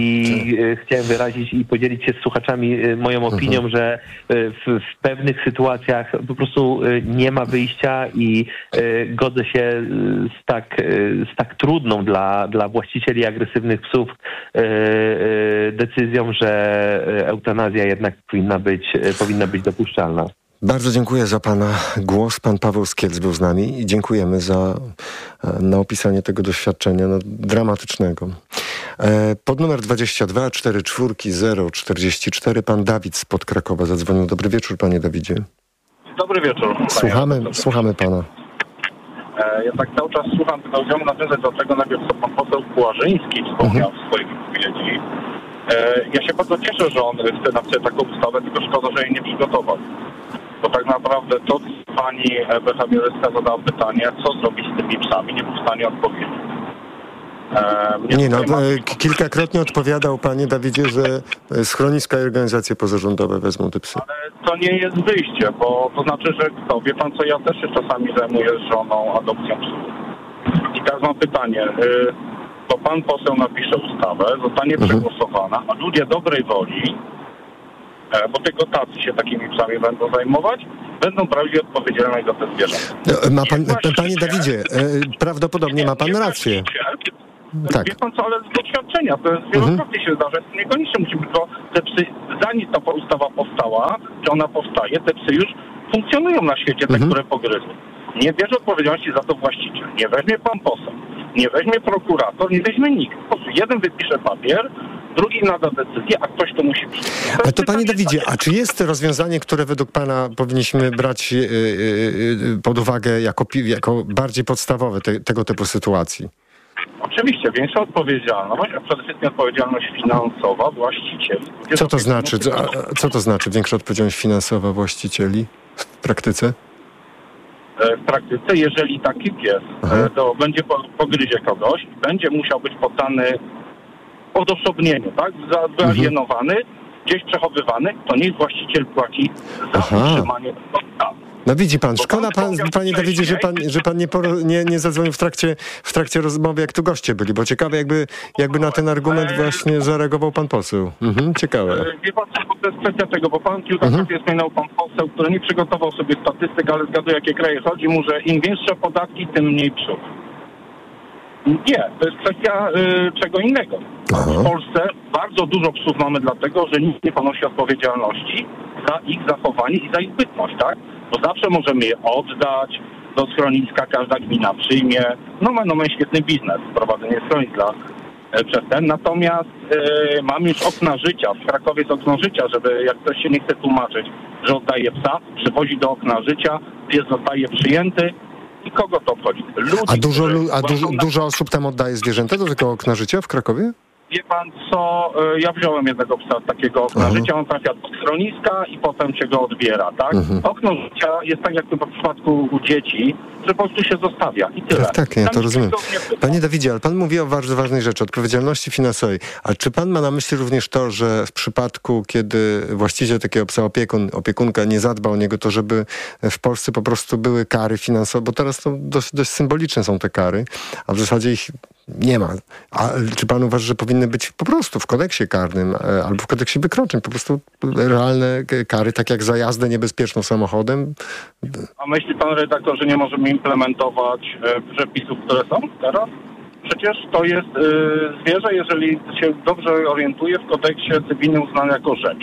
i chciałem wyrazić i podzielić się z słuchaczami moją opinią, że w pewnych sytuacjach po prostu nie ma wyjścia i godzę się z tak trudną dla właścicieli agresywnych psów decyzją, że eutanazja jednak powinna być dopuszczalna. Bardzo dziękuję za pana głos. Pan Paweł z Kielc był z nami i dziękujemy na opisanie tego doświadczenia dramatycznego. Pod numer 22 44 044 pan Dawid spod Krakowa zadzwonił. Dobry wieczór, panie Dawidzie. Dobry wieczór. Słuchamy pana. Ja tak cały czas słucham, tylko chciałbym nawiązać do tego najpierw, co pan poseł Płażyński wspomniał w swojej wypowiedzi. Ja się bardzo cieszę, że on chce napisać taką ustawę, tylko szkoda, że jej nie przygotował. Bo tak naprawdę to, co pani behawiorystka zadała pytanie, co zrobić z tymi psami, nie był w stanie odpowiedzieć. Kilkakrotnie odpowiadał, panie Dawidzie, że schroniska i organizacje pozarządowe wezmą te psy. Ale to nie jest wyjście, bo to znaczy, że wie pan co, ja też się czasami zajmuję z żoną adopcją psów. I teraz mam pytanie, bo pan poseł napisze ustawę, zostanie przegłosowana, a ludzie dobrej woli, bo tylko tacy się takimi psami będą zajmować, będą brali odpowiedzialność za te zwierzęta. Panie Dawidzie, prawdopodobnie ma pan rację. Tak. Wie pan co, ale z doświadczenia, to jest wielokrotnie się zdarza, niekoniecznie musi być, bo te psy, zanim ta ustawa powstała, czy ona powstaje, te psy już funkcjonują na świecie, te, które pogryzły. Nie bierze odpowiedzialności za to właściciel, nie weźmie pan poseł, nie weźmie prokurator, nie weźmie nikt. Po prostu jeden wypisze papier, drugi nada decyzję, a ktoś to musi przyjąć. A to panie Dawidzie, a czy jest rozwiązanie, które według pana powinniśmy brać pod uwagę jako bardziej podstawowe tego typu sytuacji? Oczywiście, większa odpowiedzialność, a przede wszystkim odpowiedzialność finansowa właścicieli. Co to znaczy większa odpowiedzialność finansowa właścicieli w praktyce? W praktyce, jeżeli taki pies będzie pogryzie kogoś, będzie musiał być poddany odosobnieniu, tak? Wyalienowany, gdzieś przechowywany, to niech właściciel płaci za utrzymanie podstawy. No widzi pan, szkoda panie Dawidzie, że pan nie zadzwonił w trakcie rozmowy, jak tu goście byli, bo ciekawe jakby na ten argument właśnie zareagował pan poseł. Ciekawe. Wie pan co, to jest kwestia tego, bo pan kilkakrotnie wspominał pan poseł, który nie przygotował sobie statystyk, ale zgaduje, jakie kraje chodzi mu, że im większe podatki, tym mniej psów. Nie, to jest kwestia czego innego. W Polsce bardzo dużo psów mamy dlatego, że nikt nie ponosi odpowiedzialności za ich zachowanie i za ich bytność, tak? Bo zawsze możemy je oddać do schroniska, każda gmina przyjmie. Mamy świetny biznes, prowadzenie schronisk dla przestępstw. Natomiast mamy już okna życia. W Krakowie jest okno życia, żeby jak ktoś się nie chce tłumaczyć, że oddaje psa, przywozi do okna życia, pies zostaje przyjęty. I kogo to obchodzi? Dużo osób tam oddaje zwierzęta do tego okna życia w Krakowie? Wie pan co, ja wziąłem jednego psa z takiego okna życia, on trafia do schroniska i potem się go odbiera, tak? Okno życia jest tak jak w przypadku u dzieci, że po prostu się zostawia i tyle. Tak, ja to rozumiem. Panie Dawidzie, ale pan mówi o bardzo ważnej rzeczy, odpowiedzialności finansowej. A czy pan ma na myśli również to, że w przypadku, kiedy właściciel takiego psa, opiekunka nie zadba o niego, to żeby w Polsce po prostu były kary finansowe, bo teraz to dość symboliczne są te kary, a w zasadzie ich nie ma. A czy pan uważa, że powinny być po prostu w kodeksie karnym albo w kodeksie wykroczeń po prostu realne kary, tak jak za jazdę niebezpieczną samochodem? A myśli pan redaktor, że nie możemy implementować przepisów, które są teraz? Przecież to jest zwierzę, jeżeli się dobrze orientuje, w kodeksie cywilnym uznane jako rzecz.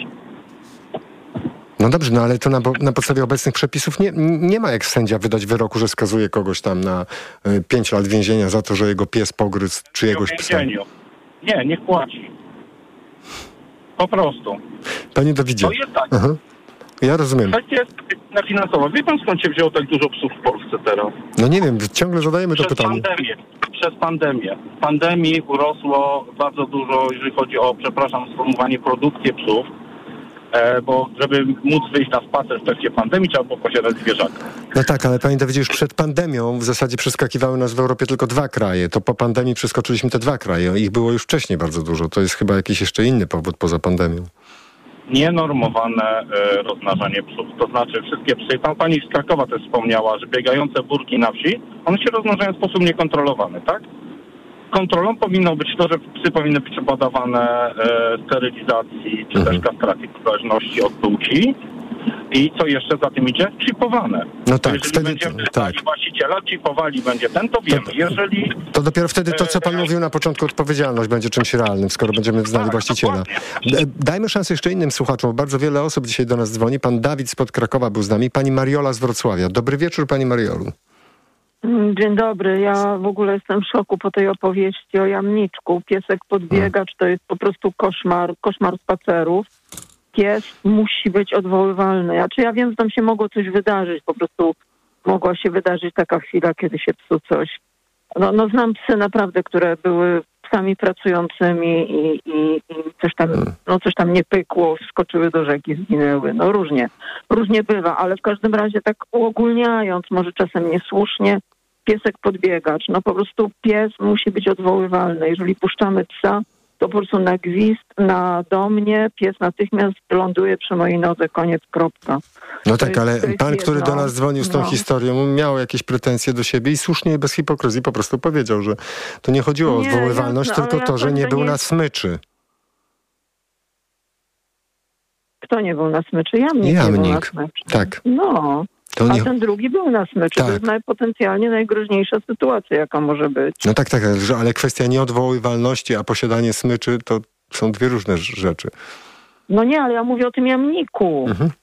No dobrze, ale to na podstawie obecnych przepisów nie ma jak sędzia wydać wyroku, że skazuje kogoś tam na 5 lat więzienia za to, że jego pies pogryzł czyjegoś psa. Nie, niech płaci. Po prostu. Panie Dawidzie. To jest tak. Ja rozumiem. Kwestia jest finansowa. Wie pan, skąd się wzięło tak dużo psów w Polsce teraz? No nie wiem, ciągle zadajemy to pytanie. Przez pandemię. W pandemii urosło bardzo dużo, jeżeli chodzi o, sformułowanie, produkcję psów. Bo żeby móc wyjść na spacer w trakcie pandemii, trzeba było posiadać zwierzaka. No tak, ale panie Dawidzie, już przed pandemią w zasadzie przeskakiwały nas w Europie tylko 2 kraje. To po pandemii przeskoczyliśmy te 2 kraje. Ich było już wcześniej bardzo dużo. To jest chyba jakiś jeszcze inny powód poza pandemią. Nienormowane rozmnażanie psów. To znaczy wszystkie psy, tam pani z Krakowa też wspomniała, że biegające burki na wsi, one się rozmnażają w sposób niekontrolowany, tak? Kontrolą powinno być to, że psy powinny być podawane sterylizacji czy też kastracji w zależności od płci. I co jeszcze za tym idzie? Chipowane. No tak, jeżeli wtedy będziemy pytali właściciela, chipowali będzie ten, to wiemy. Jeżeli to dopiero wtedy to, co pan mówił na początku, odpowiedzialność będzie czymś realnym, skoro będziemy znali właściciela. Dajmy szansę jeszcze innym słuchaczom. Bardzo wiele osób dzisiaj do nas dzwoni. Pan Dawid spod Krakowa był z nami. Pani Mariola z Wrocławia. Dobry wieczór, pani Mariolu. Dzień dobry. Ja w ogóle jestem w szoku po tej opowieści o jamniczku. Piesek podbiegacz to jest po prostu koszmar spacerów. Pies musi być odwoływalny. Ja wiem, że tam się mogło coś wydarzyć. Po prostu mogła się wydarzyć taka chwila, kiedy się psu coś... No znam psy naprawdę, które były psami pracującymi i coś tam nie pykło, wskoczyły do rzeki, zginęły. No różnie bywa, ale w każdym razie tak uogólniając, może czasem niesłusznie, piesek podbiegacz. No po prostu pies musi być odwoływalny. Jeżeli puszczamy psa, to po prostu na gwizd, do mnie, pies natychmiast ląduje przy mojej nodze, koniec, kropka. No tak, ale pan, który do nas dzwonił z tą historią, miał jakieś pretensje do siebie i słusznie i bez hipokryzji po prostu powiedział, że to nie chodziło o odwoływalność, tylko to, że nie był na smyczy. Kto nie był na smyczy? Jamnik nie był na smyczy. Tak. No. A ten drugi był na smyczy. Tak. To jest potencjalnie najgroźniejsza sytuacja, jaka może być. No tak, ale kwestia nieodwoływalności, a posiadanie smyczy to są dwie różne rzeczy. No nie, ale ja mówię o tym jamniku.